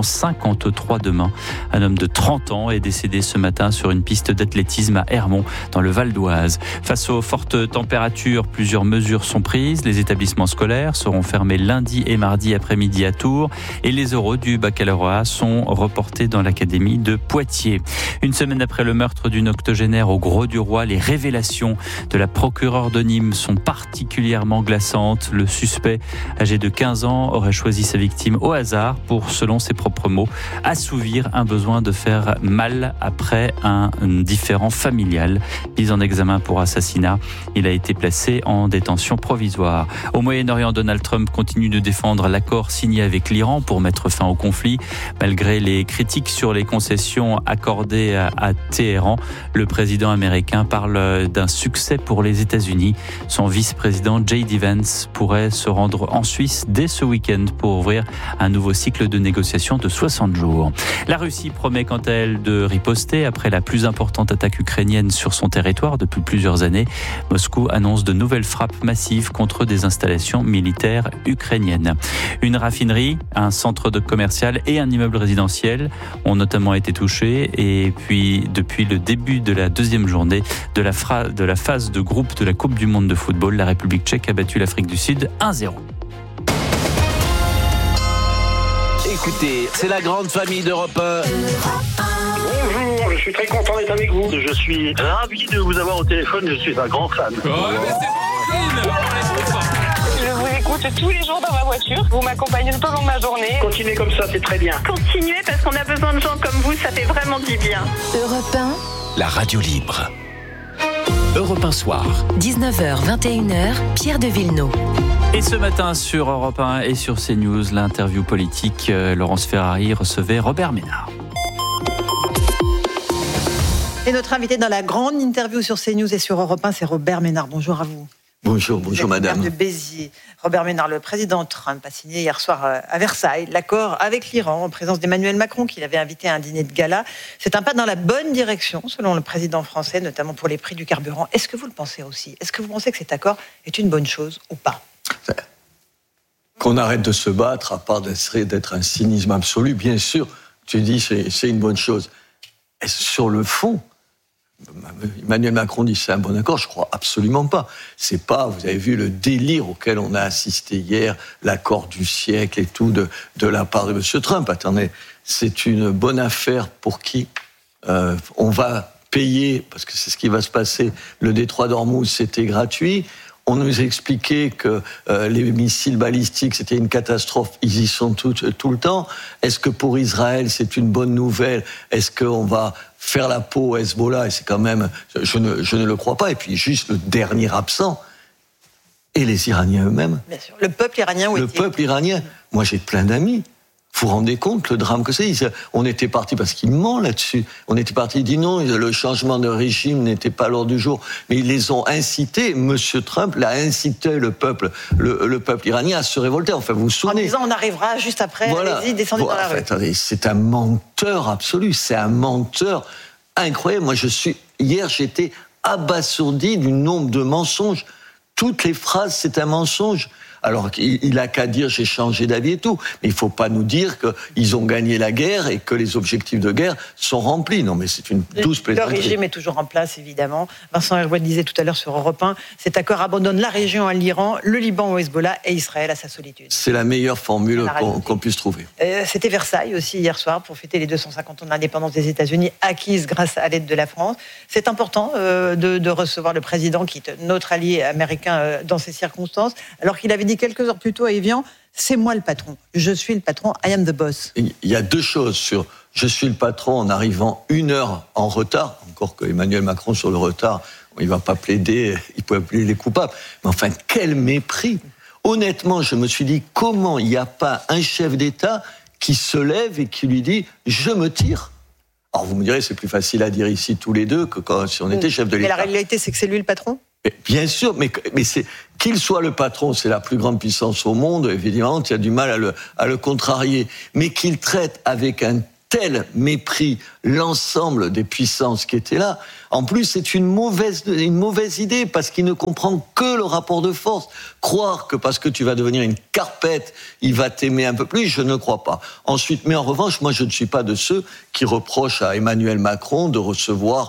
53 demain. Un homme de 30 ans est décédé ce matin sur une piste d'athlétisme à Hermont, dans le Val d'Oise. Face aux fortes températures, plusieurs mesures sont prises. Les établissements scolaires seront fermés lundi et mardi après-midi à Tours et les oraux du baccalauréat sont reportés dans l'académie de Poitiers. Une semaine après le meurtre d'une octogénaire au Grau-du-Roi, les révélations de la procureure de Nîmes sont particulièrement glaçantes. Le suspect, âgé de 15 ans, aurait choisi sa victime au hasard pour, selon ses propres mots, assouvir un besoin de faire mal après un différend familial. Mis en examen pour assassinat, il a été placé en détention provisoire. Au Moyen-Orient, Donald Trump continue de défendre l'accord signé avec l'Iran pour mettre fin au conflit. Malgré les critiques sur les concessions accordées à Téhéran, le président américain parle d'un succès pour les États-Unis. Son vice-président J.D. Vance pourrait se rendre en Suisse dès ce week-end pour ouvrir un nouveau cycle de négociations de 60 jours. La Russie promet quant à elle de riposter après la plus importante attaque ukrainienne sur son territoire depuis plusieurs années. Moscou annonce de nouvelles frappes massives contre des installations militaires ukrainiennes. Une raffinerie, un centre commercial et un immeuble résidentiel ont notamment été touchés. Et puis, depuis le début de la deuxième journée de la phase de groupe de la Coupe du Monde de football, la République tchèque a battu l'Afrique du Sud 1-0. Écoutez, c'est la grande famille d'Europe 1. Bonjour, je suis très content d'être avec vous. Je suis ravi de vous avoir au téléphone, je suis un grand fan. Je vous écoute tous les jours dans ma voiture. Vous m'accompagnez tout au long de ma journée. Continuez comme ça, c'est très bien. Continuez parce qu'on a besoin de gens comme vous, ça fait vraiment du bien. Europe 1, La radio libre. Europe 1 soir. 19h, 21h, Pierre de Villeneuve. Et ce matin sur Europe 1 et sur CNews, l'interview politique, Laurence Ferrari recevait Robert Ménard. Et notre invité dans la grande interview sur CNews et sur Europe 1, c'est Robert Ménard. Bonjour à vous. Bonjour madame. De Béziers. Robert Ménard, le président Trump a signé hier soir à Versailles l'accord avec l'Iran en présence d'Emmanuel Macron qu'il avait invité à un dîner de gala. C'est un pas dans la bonne direction selon le président français, notamment pour les prix du carburant. Est-ce que vous le pensez aussi? Est-ce que vous pensez que cet accord est une bonne chose ou pas? Qu'on arrête de se battre, à part d'être un cynisme absolu, bien sûr, tu dis c'est une bonne chose. Et sur le fond, Emmanuel Macron dit c'est un bon accord, je crois absolument pas. C'est pas, vous avez vu le délire auquel on a assisté hier, l'accord du siècle et tout de la part de M. Trump. Attendez, c'est une bonne affaire pour qui? On va payer, parce que c'est ce qui va se passer, le détroit d'Ormuz, c'était gratuit. On nous expliquait que les missiles balistiques, c'était une catastrophe. Ils y sont tout le temps. Est-ce que pour Israël, c'est une bonne nouvelle? Est-ce qu'on va faire la peau au Hezbollah? Et c'est quand même... Je ne le crois pas. Et puis, juste le dernier absent, et les Iraniens eux-mêmes. Bien sûr. Le peuple iranien, oui. Le peuple iranien. Moi, j'ai plein d'amis. Vous vous rendez compte le drame que c'est? On était parti, parce qu'il ment là-dessus, on était parti, il dit non, le changement de régime n'était pas à l'ordre du jour, mais ils les ont incités, M. Trump l'a incité le peuple iranien à se révolter, enfin vous vous souvenez. En disant on arrivera juste après, voilà. Allez-y, descendez dans la rue. Attendez, c'est un menteur absolu, c'est un menteur incroyable. Moi hier j'étais abasourdi du nombre de mensonges. Toutes les phrases, c'est un mensonge. alors qu'il n'a qu'à dire j'ai changé d'avis et tout. Mais il ne faut pas nous dire qu'ils ont gagné la guerre et que les objectifs de guerre sont remplis. Non, mais c'est une douce plaisanterie. Le régime est toujours en place, évidemment. Vincent Hervouet disait tout à l'heure sur Europe 1, cet accord abandonne la région à l'Iran, le Liban au Hezbollah et Israël à sa solitude. C'est la meilleure formule qu'on puisse trouver. C'était Versailles aussi hier soir pour fêter les 250 ans de l'indépendance des États-Unis acquise grâce à l'aide de la France. C'est important de recevoir le président qui est notre allié américain dans ces circonstances, alors qu'il avait dit quelques heures plus tôt à Evian, c'est moi le patron, je suis le patron, I am the boss. Il y a deux choses sur je suis le patron en arrivant 1 heure en retard, encore que Emmanuel Macron sur le retard, il ne va pas plaider, il peut appeler les coupables, mais enfin quel mépris. Honnêtement, je me suis dit comment il n'y a pas un chef d'État qui se lève et qui lui dit je me tire. Alors vous me direz c'est plus facile à dire ici tous les deux que si on était chef de l'État. Mais la réalité c'est que c'est lui le patron ? Bien sûr, mais c'est qu'il soit le patron, c'est la plus grande puissance au monde, évidemment, il y a du mal à le contrarier, mais qu'il traite avec un tel mépris l'ensemble des puissances qui étaient là. En plus, c'est une mauvaise idée parce qu'il ne comprend que le rapport de force. Croire que parce que tu vas devenir une carpette, il va t'aimer un peu plus, je ne crois pas. Ensuite, mais en revanche, moi, je ne suis pas de ceux qui reprochent à Emmanuel Macron de le recevoir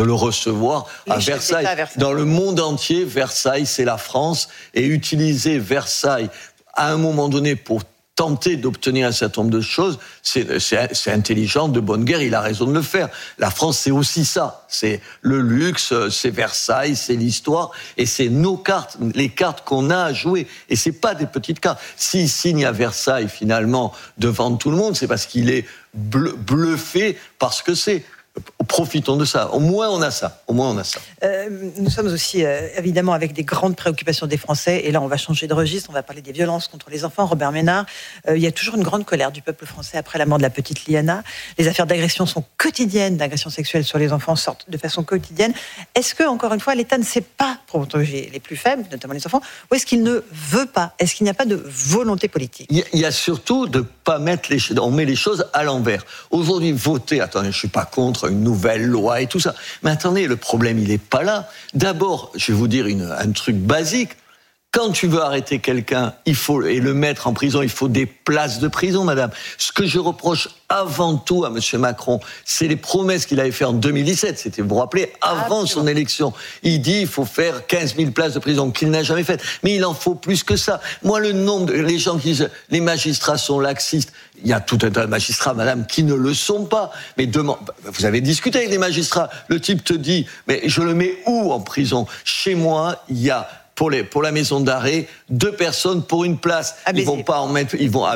à Versailles. Dans le monde entier, Versailles, c'est la France, et utiliser Versailles à un moment donné pour tenter d'obtenir un certain nombre de choses, c'est intelligent, de bonne guerre, il a raison de le faire. La France, c'est aussi ça. C'est le luxe, c'est Versailles, c'est l'histoire, et c'est nos cartes, les cartes qu'on a à jouer. Et c'est pas des petites cartes. S'il signe à Versailles, finalement, devant tout le monde, c'est parce qu'il est bluffé parce que c'est. Profitons de ça. Au moins, on a ça. Nous sommes aussi, évidemment, avec des grandes préoccupations des Français. Et là, on va changer de registre. On va parler des violences contre les enfants. Robert Ménard, il y a toujours une grande colère du peuple français après la mort de la petite Liana. Les affaires d'agression sont quotidiennes, d'agressions sexuelles sur les enfants sortent de façon quotidienne. Est-ce que, encore une fois, l'État ne sait pas protéger les plus faibles, notamment les enfants, ou est-ce qu'il ne veut pas ? Est-ce qu'il n'y a pas de volonté politique ? Il y a surtout de pas mettre on met les choses à l'envers. Aujourd'hui, voter, attendez, je suis pas contre une nouvelle loi et tout ça. Mais attendez, le problème, il est pas là. D'abord, je vais vous dire un truc basique. Quand tu veux arrêter quelqu'un, et le mettre en prison, il faut des places de prison, madame. Ce que je reproche avant tout à M. Macron, c'est les promesses qu'il avait faites en 2017. C'était, vous vous rappelez, avant son élection. Il dit il faut faire 15 000 places de prison, qu'il n'a jamais faites. Mais il en faut plus que ça. Moi, le nombre les gens qui disent les magistrats sont laxistes, il y a tout un tas de magistrats, madame, qui ne le sont pas. Mais vous avez discuté avec des magistrats. Le type te dit, mais je le mets où en prison ? Chez moi, il y a pour la maison d'arrêt, 2 personnes pour une place. Ils vont pas en mettre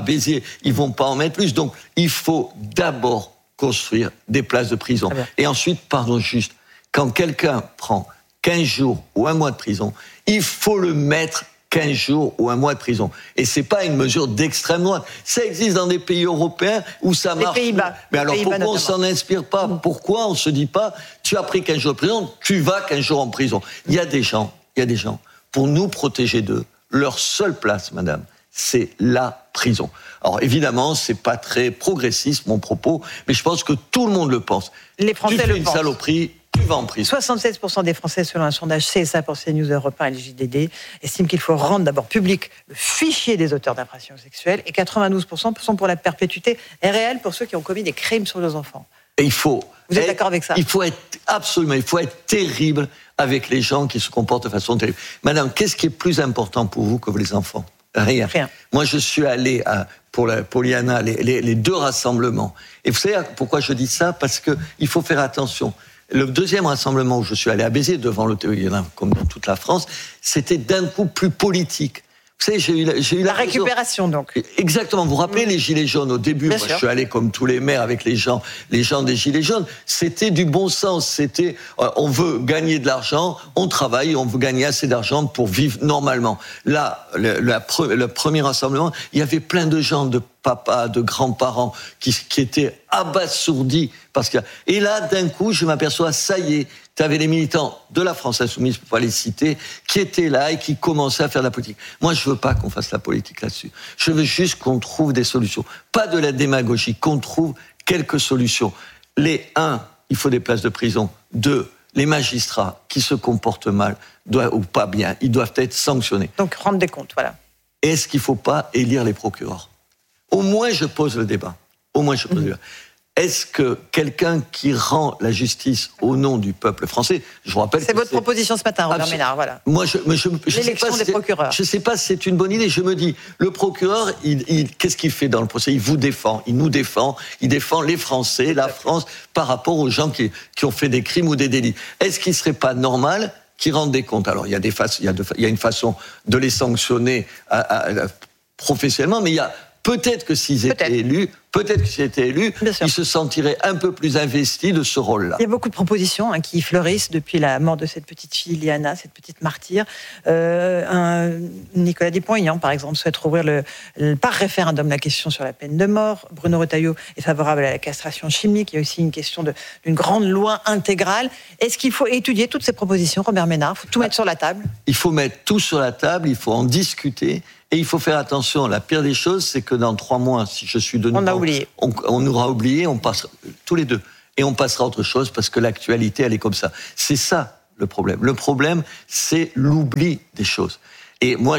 plus. Donc, il faut d'abord construire des places de prison. Et ensuite, quand quelqu'un prend 15 jours ou 1 mois de prison, il faut le mettre 15 jours ou 1 mois de prison. Et c'est pas une mesure d'extrême droite. Ça existe dans des pays européens où ça marche. Mais alors pourquoi on s'en inspire pas ? Pourquoi on se dit pas, tu as pris 15 jours de prison, tu vas 15 jours en prison ? Il y a des gens, pour nous protéger d'eux, leur seule place, madame, c'est la prison. Alors évidemment, c'est pas très progressiste mon propos, mais je pense que tout le monde le pense. Les Français tu fais le une pensent. Saloperie, tu vas en prison. 76% des Français, selon un sondage CSA pour CNews Europe 1 et le JDD, estiment qu'il faut rendre d'abord public le fichier des auteurs d'infractions sexuelles et 92% sont pour la perpétuité réelle pour ceux qui ont commis des crimes sur les enfants. Et vous êtes d'accord avec ça ? Il faut être terrible avec les gens qui se comportent de façon terrible. Madame, qu'est-ce qui est plus important pour vous que les enfants ? Rien. Moi, je suis allé pour Liana, les 2 rassemblements. Et vous savez pourquoi je dis ça ? Parce qu'il faut faire attention. Le deuxième rassemblement où je suis allé à Béziers, devant l'hôtel, comme dans toute la France, c'était d'un coup plus politique. Vous savez, j'ai eu la récupération, donc. Exactement. Vous vous rappelez les Gilets jaunes au début ? Moi, je suis allé comme tous les maires avec les gens des Gilets jaunes. C'était du bon sens. C'était, on veut gagner de l'argent, on travaille, on veut gagner assez d'argent pour vivre normalement. Là, le premier rassemblement, il y avait plein de gens, de papas, de grands-parents qui étaient abasourdis et là, d'un coup, je m'aperçois, ça y est, tu avais les militants de la France Insoumise, pour pas les citer, qui étaient là et qui commençaient à faire de la politique. Moi, je veux pas qu'on fasse la politique là-dessus. Je veux juste qu'on trouve des solutions. Pas de la démagogie, qu'on trouve quelques solutions. 1, il faut des places de prison. 2, les magistrats qui se comportent mal ou pas bien, ils doivent être sanctionnés. Donc, rendre des comptes, voilà. est-ce qu'il ne faut pas élire les procureurs ? Au moins, je pose le débat. Est-ce que quelqu'un qui rend la justice au nom du peuple français, je vous rappelle... C'est votre proposition ce matin, Robert Ménard, voilà. Moi, je l'élection des procureurs. Je ne sais pas si c'est une bonne idée. Je me dis, le procureur, qu'est-ce qu'il fait dans le procès ? Il vous défend, il nous défend, il défend les Français, la France, par rapport aux gens qui ont fait des crimes ou des délits. Est-ce qu'il ne serait pas normal qu'ils rendent des comptes ? Alors, il y a une façon de les sanctionner professionnellement, mais il y a... Peut-être que s'ils étaient élus, ils se sentiraient un peu plus investis de ce rôle-là. Il y a beaucoup de propositions qui fleurissent depuis la mort de cette petite fille, Liana, cette petite martyre. Nicolas Dupont-Aignan, par exemple, souhaite rouvrir par référendum la question sur la peine de mort. Bruno Retailleau est favorable à la castration chimique. Il y a aussi une question d'une grande loi intégrale. Est-ce qu'il faut étudier toutes ces propositions, Robert Ménard ? Il faut tout mettre sur la table ? Il faut mettre tout sur la table, il faut en discuter. Et il faut faire attention. La pire des choses, c'est que dans 3 mois, si je suis de nouveau... On nous aura oublié, on passera tous les deux. Et on passera à autre chose parce que l'actualité, elle est comme ça. C'est ça, le problème. Le problème, c'est l'oubli des choses. Et moi,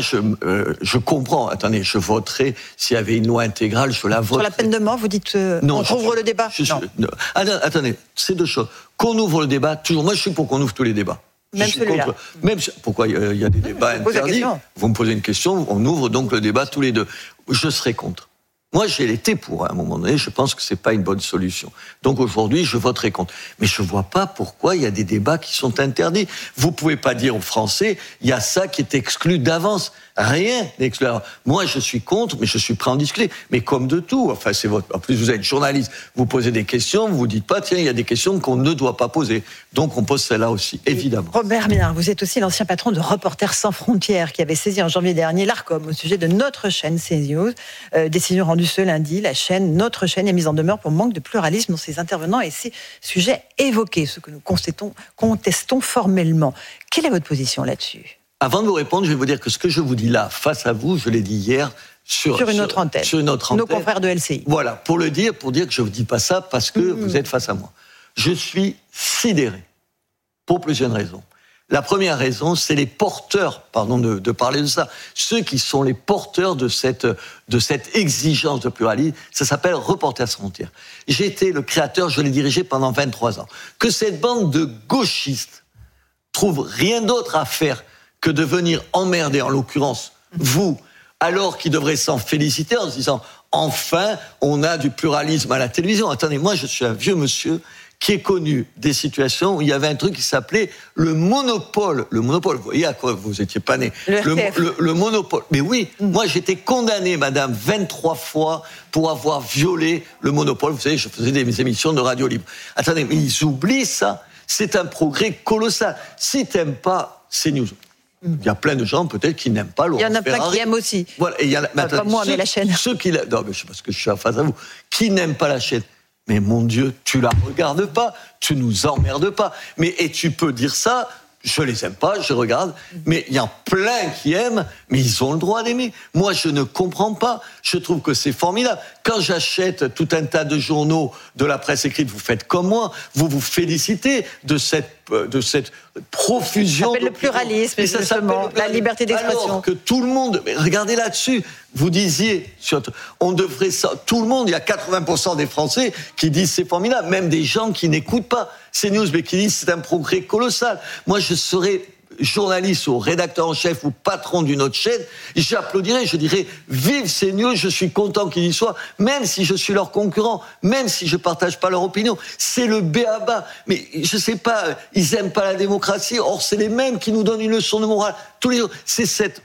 je comprends. Attendez, je voterai s'il y avait une loi intégrale, je la voterai. Sur la peine de mort, vous dites non, on ouvre le débat ? Non. Attendez, c'est 2 choses. Qu'on ouvre le débat, toujours. Moi, je suis pour qu'on ouvre tous les débats. Même celui-là. Pourquoi il y a des débats interdits ? Vous me posez une question, on ouvre donc le débat tous les deux. Je serai contre. Moi, j'ai été pour à un moment donné, je pense que c'est pas une bonne solution. Donc aujourd'hui, je voterai contre. Mais je vois pas pourquoi il y a des débats qui sont interdits. Vous pouvez pas dire aux Français, il y a ça qui est exclu d'avance. Rien n'est exclu. Moi, je suis contre, mais je suis prêt à en discuter. Mais comme de tout, enfin, en plus, vous êtes journaliste, vous posez des questions, vous dites pas, tiens, il y a des questions qu'on ne doit pas poser. Donc, on pose celle-là aussi, évidemment. Robert Ménard, vous êtes aussi l'ancien patron de Reporters sans frontières, qui avait saisi en janvier dernier l'Arcom au sujet de notre chaîne CNews. Décision rendue ce lundi, notre chaîne est mise en demeure pour manque de pluralisme dans ses intervenants et ses sujets évoqués, ce que nous contestons formellement. Quelle est votre position là-dessus ? Avant de vous répondre, je vais vous dire que ce que je vous dis là, face à vous, je l'ai dit hier sur une autre antenne. Nos confrères de LCI. Voilà, pour dire que je ne vous dis pas ça parce que vous êtes face à moi. Je suis sidéré pour plusieurs raisons. La première raison, c'est les porteurs, pardon de parler de ça, ceux qui sont les porteurs de cette exigence de pluralisme. Ça s'appelle Reporters sans frontières. J'ai été le créateur, je l'ai dirigé pendant 23 ans. Que cette bande de gauchistes trouve rien d'autre à faire que de venir emmerder, en l'occurrence, vous, alors qu'ils devraient s'en féliciter en se disant « Enfin, on a du pluralisme à la télévision ». Attendez, moi, je suis un vieux monsieur qui ai connu des situations où il y avait un truc qui s'appelait le monopole. Le monopole, vous voyez à quoi vous étiez pas né. Le monopole. Mais oui, moi, j'étais condamné, madame, 23 fois pour avoir violé le monopole. Vous savez, je faisais des émissions de radio libre. Attendez, mais ils oublient ça. C'est un progrès colossal. Si t'aimes pas CNews, il y a plein de gens peut-être qui n'aiment pas Laurent Ferrari. Il y en a plein qui aiment aussi. Voilà, et il y en a, pas moi, mais la chaîne. Non, mais je sais pas ce que je suis en face à vous. Qui n'aiment pas la chaîne. Mais mon Dieu, tu la regardes pas, tu nous emmerdes pas. Et tu peux dire ça, je les aime pas, je regarde, mais il y a plein qui aiment, mais ils ont le droit d'aimer. Moi, je ne comprends pas. Je trouve que c'est formidable. Quand j'achète tout un tas de journaux de la presse écrite, vous faites comme moi, vous vous félicitez de cette profusion. Ça s'appelle le pluralisme, justement, la liberté d'expression. Alors que tout le monde, mais regardez là-dessus, vous disiez, on devrait ça, tout le monde, il y a 80% des Français qui disent c'est formidable, même des gens qui n'écoutent pas CNews, mais qui disent c'est un progrès colossal. Moi, je serais journaliste ou rédacteur en chef ou patron d'une autre chaîne, j'applaudirais, je dirais vive CNews, je suis content qu'ils y soient, même si je suis leur concurrent, même si je partage pas leur opinion. C'est le b.a.-ba. Mais je sais pas, ils aiment pas la démocratie, or c'est les mêmes qui nous donnent une leçon de morale tous les jours. C'est cette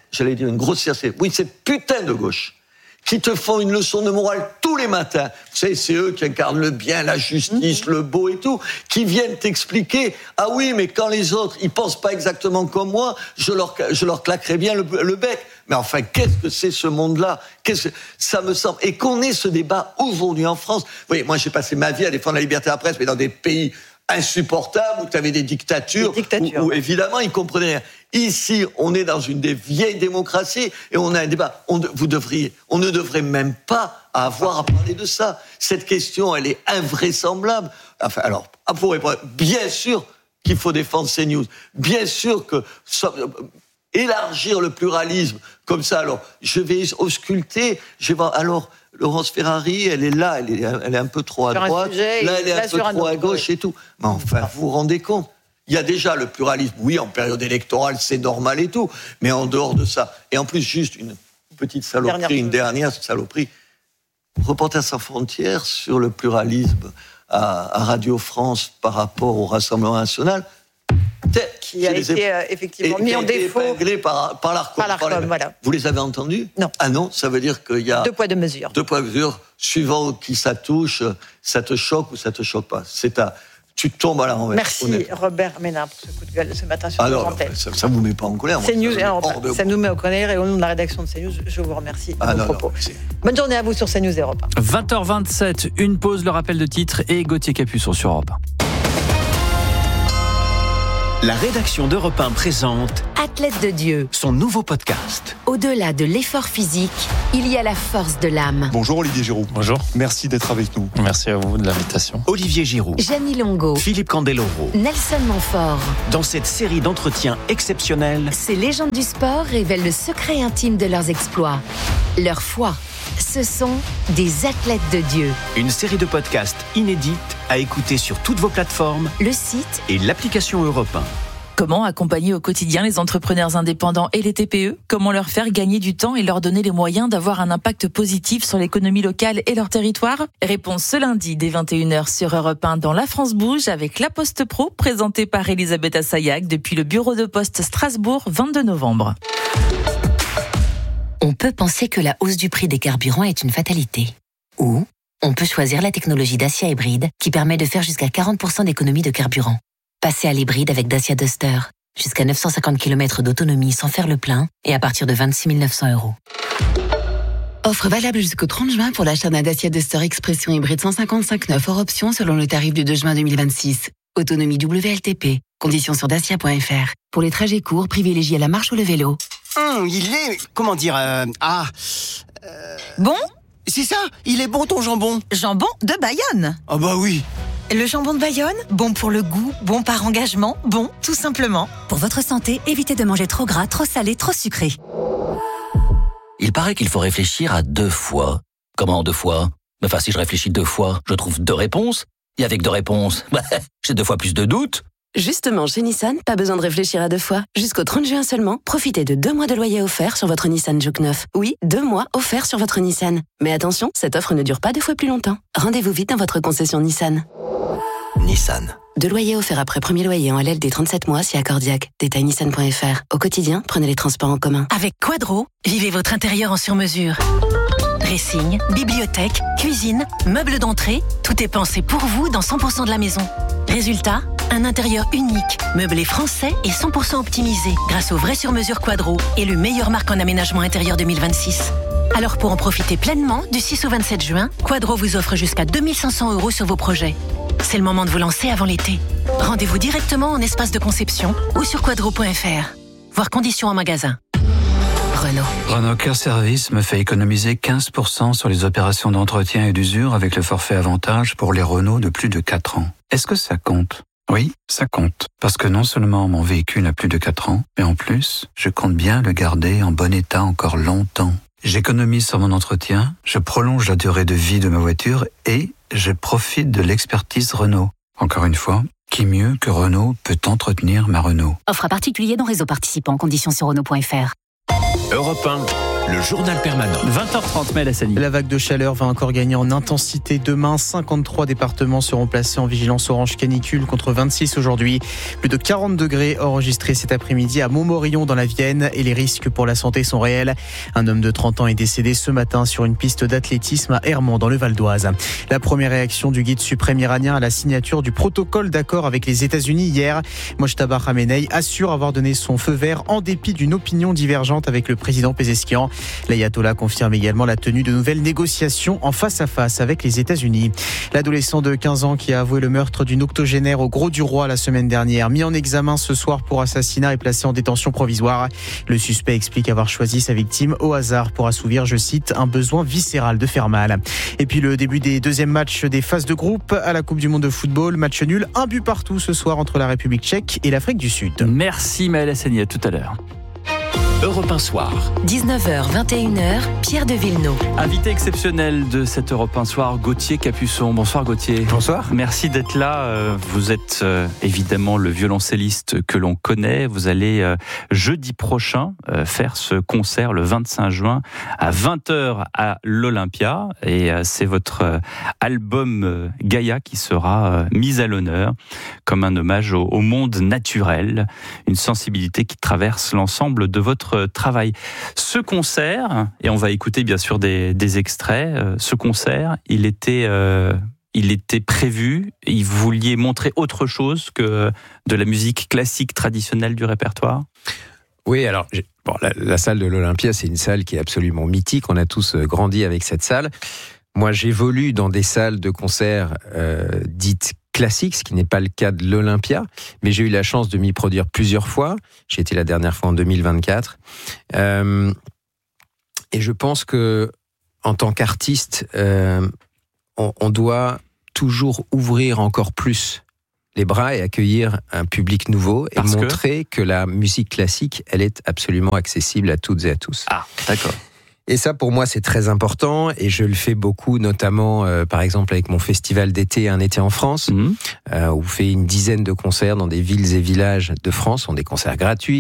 putain de gauche qui te font une leçon de morale tous les matins. Vous savez, c'est eux qui incarnent le bien, la justice, le beau et tout, qui viennent t'expliquer, ah oui, mais quand les autres, ils pensent pas exactement comme moi, je leur claquerai bien le bec. Mais enfin, qu'est-ce que c'est ce monde-là? Ça me semble, et qu'on ait ce débat aujourd'hui en France. Vous voyez, moi j'ai passé ma vie à défendre la liberté de la presse, mais dans des pays insupportables, où tu avais des dictatures, où évidemment ils comprenaient rien. Ici, on est dans une des vieilles démocraties et on a un débat. On ne devrait même pas avoir à parler de ça. Cette question, elle est invraisemblable. Enfin, alors, pour répondre, bien sûr qu'il faut défendre CNews. Bien sûr que élargir le pluralisme comme ça. Alors, je vais ausculter, je vais voir. Alors, Laurence Ferrari, elle est là, elle est un peu trop à droite. Là, elle est un peu trop à gauche et tout. Mais enfin, vous vous rendez compte ? Il y a déjà le pluralisme. Oui, en période électorale, c'est normal et tout. Mais en dehors de ça. Et en plus, juste une petite saloperie, une dernière saloperie. Reporters sans frontières sur le pluralisme à Radio France par rapport au Rassemblement national. Qui a été effectivement mis en défaut par l'ARCOM. Voilà. Vous les avez entendus ? Non. Ah non, ça veut dire qu'il y a... 2 poids, 2 mesures. 2 poids, 2 mesures. Suivant qui ça touche, ça te choque ou ça te choque pas. Tu tombes à la renverse. Merci Robert Ménard pour ce coup de gueule ce matin sur nos antennes. Ça vous met pas en colère. CNews, ça nous met en colère et au nom de la rédaction de CNews, je vous remercie de vos propos. Bonne journée à vous sur CNews et Europe 1. 20h27, une pause, le rappel de titre et Gauthier Capuçon sur Europe 1. La rédaction d'Europe 1 présente Athlète de Dieu, son nouveau podcast. Au-delà de l'effort physique, il y a la force de l'âme. Bonjour Olivier Giroud. Bonjour. Merci d'être avec nous. Merci à vous de l'invitation. Olivier Giroud, Gianni Longo, Philippe Candeloro. Nelson Montfort. Dans cette série d'entretiens exceptionnels, Ces légendes du sport révèlent le secret intime de leurs exploits, leur foi. Ce sont des athlètes de Dieu. Une série de podcasts inédites à écouter sur toutes vos plateformes, le site et l'application Europe 1. Comment accompagner au quotidien les entrepreneurs indépendants et les TPE ? Comment leur faire gagner du temps et leur donner les moyens d'avoir un impact positif sur l'économie locale et leur territoire ? Réponse ce lundi dès 21h sur Europe 1 dans La France Bouge avec La Poste Pro, présentée par Elisabeth Assayag depuis le bureau de poste Strasbourg, 22 novembre. On peut penser que la hausse du prix des carburants est une fatalité. Ou on peut choisir la technologie Dacia hybride qui permet de faire jusqu'à 40% d'économie de carburant. Passez à l'hybride avec Dacia Duster. Jusqu'à 950 km d'autonomie sans faire le plein et à partir de 26 900 €. Offre valable jusqu'au 30 juin pour l'achat d'un Dacia Duster Expression hybride 155 hors option selon le tarif du 2 juin 2026. Autonomie WLTP. Conditions sur dacia.fr. Pour les trajets courts, privilégiez la marche ou le vélo. Il est... Comment dire... Bon ? C'est ça, il est bon ton jambon. Jambon de Bayonne. Ah bah oui. Le jambon de Bayonne, bon pour le goût, bon par engagement, bon tout simplement. Pour votre santé, évitez de manger trop gras, trop salé, trop sucré. Il paraît qu'il faut réfléchir à 2 fois. Comment 2 fois ? Enfin, si je réfléchis 2 fois, je trouve 2 réponses. Et avec 2 réponses, j'ai 2 fois plus de doutes. Justement, chez Nissan, pas besoin de réfléchir à 2 fois. Jusqu'au 30 juin seulement, profitez de 2 mois de loyer offert sur votre Nissan Juke 9. Oui, 2 mois offerts sur votre Nissan. Mais attention, cette offre ne dure pas 2 fois plus longtemps. Rendez-vous vite dans votre concession Nissan. Nissan. 2 loyers offerts après premier loyer en LLD 37 mois si accordiaque. Détail nissan.fr. Au quotidien, prenez les transports en commun. Avec Quadro, vivez votre intérieur en sur-mesure. Dressing, bibliothèque, cuisine, meubles d'entrée, tout est pensé pour vous dans 100% de la maison. Résultat, un intérieur unique, meublé français et 100% optimisé grâce au vrai sur-mesure Quadro, élu meilleure marque en aménagement intérieur 2026. Alors pour en profiter pleinement, du 6 au 27 juin, Quadro vous offre jusqu'à 2 500 € sur vos projets. C'est le moment de vous lancer avant l'été. Rendez-vous directement en espace de conception ou sur quadro.fr. Voir conditions en magasin. Renault Cœur Service me fait économiser 15% sur les opérations d'entretien et d'usure avec le forfait avantage pour les Renault de plus de 4 ans. Est-ce que ça compte ? Oui, ça compte. Parce que non seulement mon véhicule a plus de 4 ans, mais en plus, je compte bien le garder en bon état encore longtemps. J'économise sur mon entretien, je prolonge la durée de vie de ma voiture et je profite de l'expertise Renault. Encore une fois, qui mieux que Renault peut entretenir ma Renault ? Offre à particulier dans réseau participant. Conditions sur Renault.fr. Europe 1, le journal permanent. 20h30, Mel Hassani. La vague de chaleur va encore gagner en intensité demain. 53 départements seront placés en vigilance orange canicule contre 26 aujourd'hui. Plus de 40 degrés enregistrés cet après-midi à Montmorillon dans la Vienne et les risques pour la santé sont réels. Un homme de 30 ans est décédé ce matin sur une piste d'athlétisme à Hermont dans le Val d'Oise. La première réaction du guide suprême iranien à la signature du protocole d'accord avec les États-Unis hier. Mojtaba Khamenei assure avoir donné son feu vert en dépit d'une opinion divergente avec le président Pezeshkian. L'ayatollah confirme également la tenue de nouvelles négociations en face-à-face avec les États-Unis. L'adolescent de 15 ans qui a avoué le meurtre d'une octogénaire au Gros du Roi la semaine dernière, mis en examen ce soir pour assassinat et placé en détention provisoire. Le suspect explique avoir choisi sa victime au hasard pour assouvir, je cite, un besoin viscéral de faire mal. Et puis le début des deuxièmes matchs des phases de groupe à la Coupe du Monde de football. Match nul, 1 but partout ce soir entre la République tchèque et l'Afrique du Sud. Merci Maël Hassani, à tout à l'heure. Europe 1 Soir. 19h, 21h, Pierre de Villeneuve. Invité exceptionnel de cet Europe 1 Soir, Gauthier Capuçon. Bonsoir Gauthier. Bonsoir. Merci d'être là. Vous êtes évidemment le violoncelliste que l'on connaît. Vous allez jeudi prochain faire ce concert le 25 juin à 20h à l'Olympia. Et c'est votre album Gaïa qui sera mis à l'honneur comme un hommage au monde naturel. Une sensibilité qui traverse l'ensemble de votre travail. Ce concert, et on va écouter bien sûr des extraits, ce concert, il était prévu, vous vouliez montrer autre chose que de la musique classique traditionnelle du répertoire ? Oui, alors, la salle de l'Olympia, c'est une salle qui est absolument mythique, on a tous grandi avec cette salle. Moi, j'évolue dans des salles de concert dites classique, ce qui n'est pas le cas de l'Olympia, mais j'ai eu la chance de m'y produire plusieurs fois. J'ai été la dernière fois en 2024. Et je pense que, en tant qu'artiste, on doit toujours ouvrir encore plus les bras et accueillir un public nouveau et montrer que la musique classique, elle est absolument accessible à toutes et à tous. Ah, d'accord. Et ça, pour moi, c'est très important et je le fais beaucoup, notamment, par exemple, avec mon festival d'été, Un été en France, où on fait une dizaine de concerts dans des villes et villages de France. Ce sont des concerts gratuits.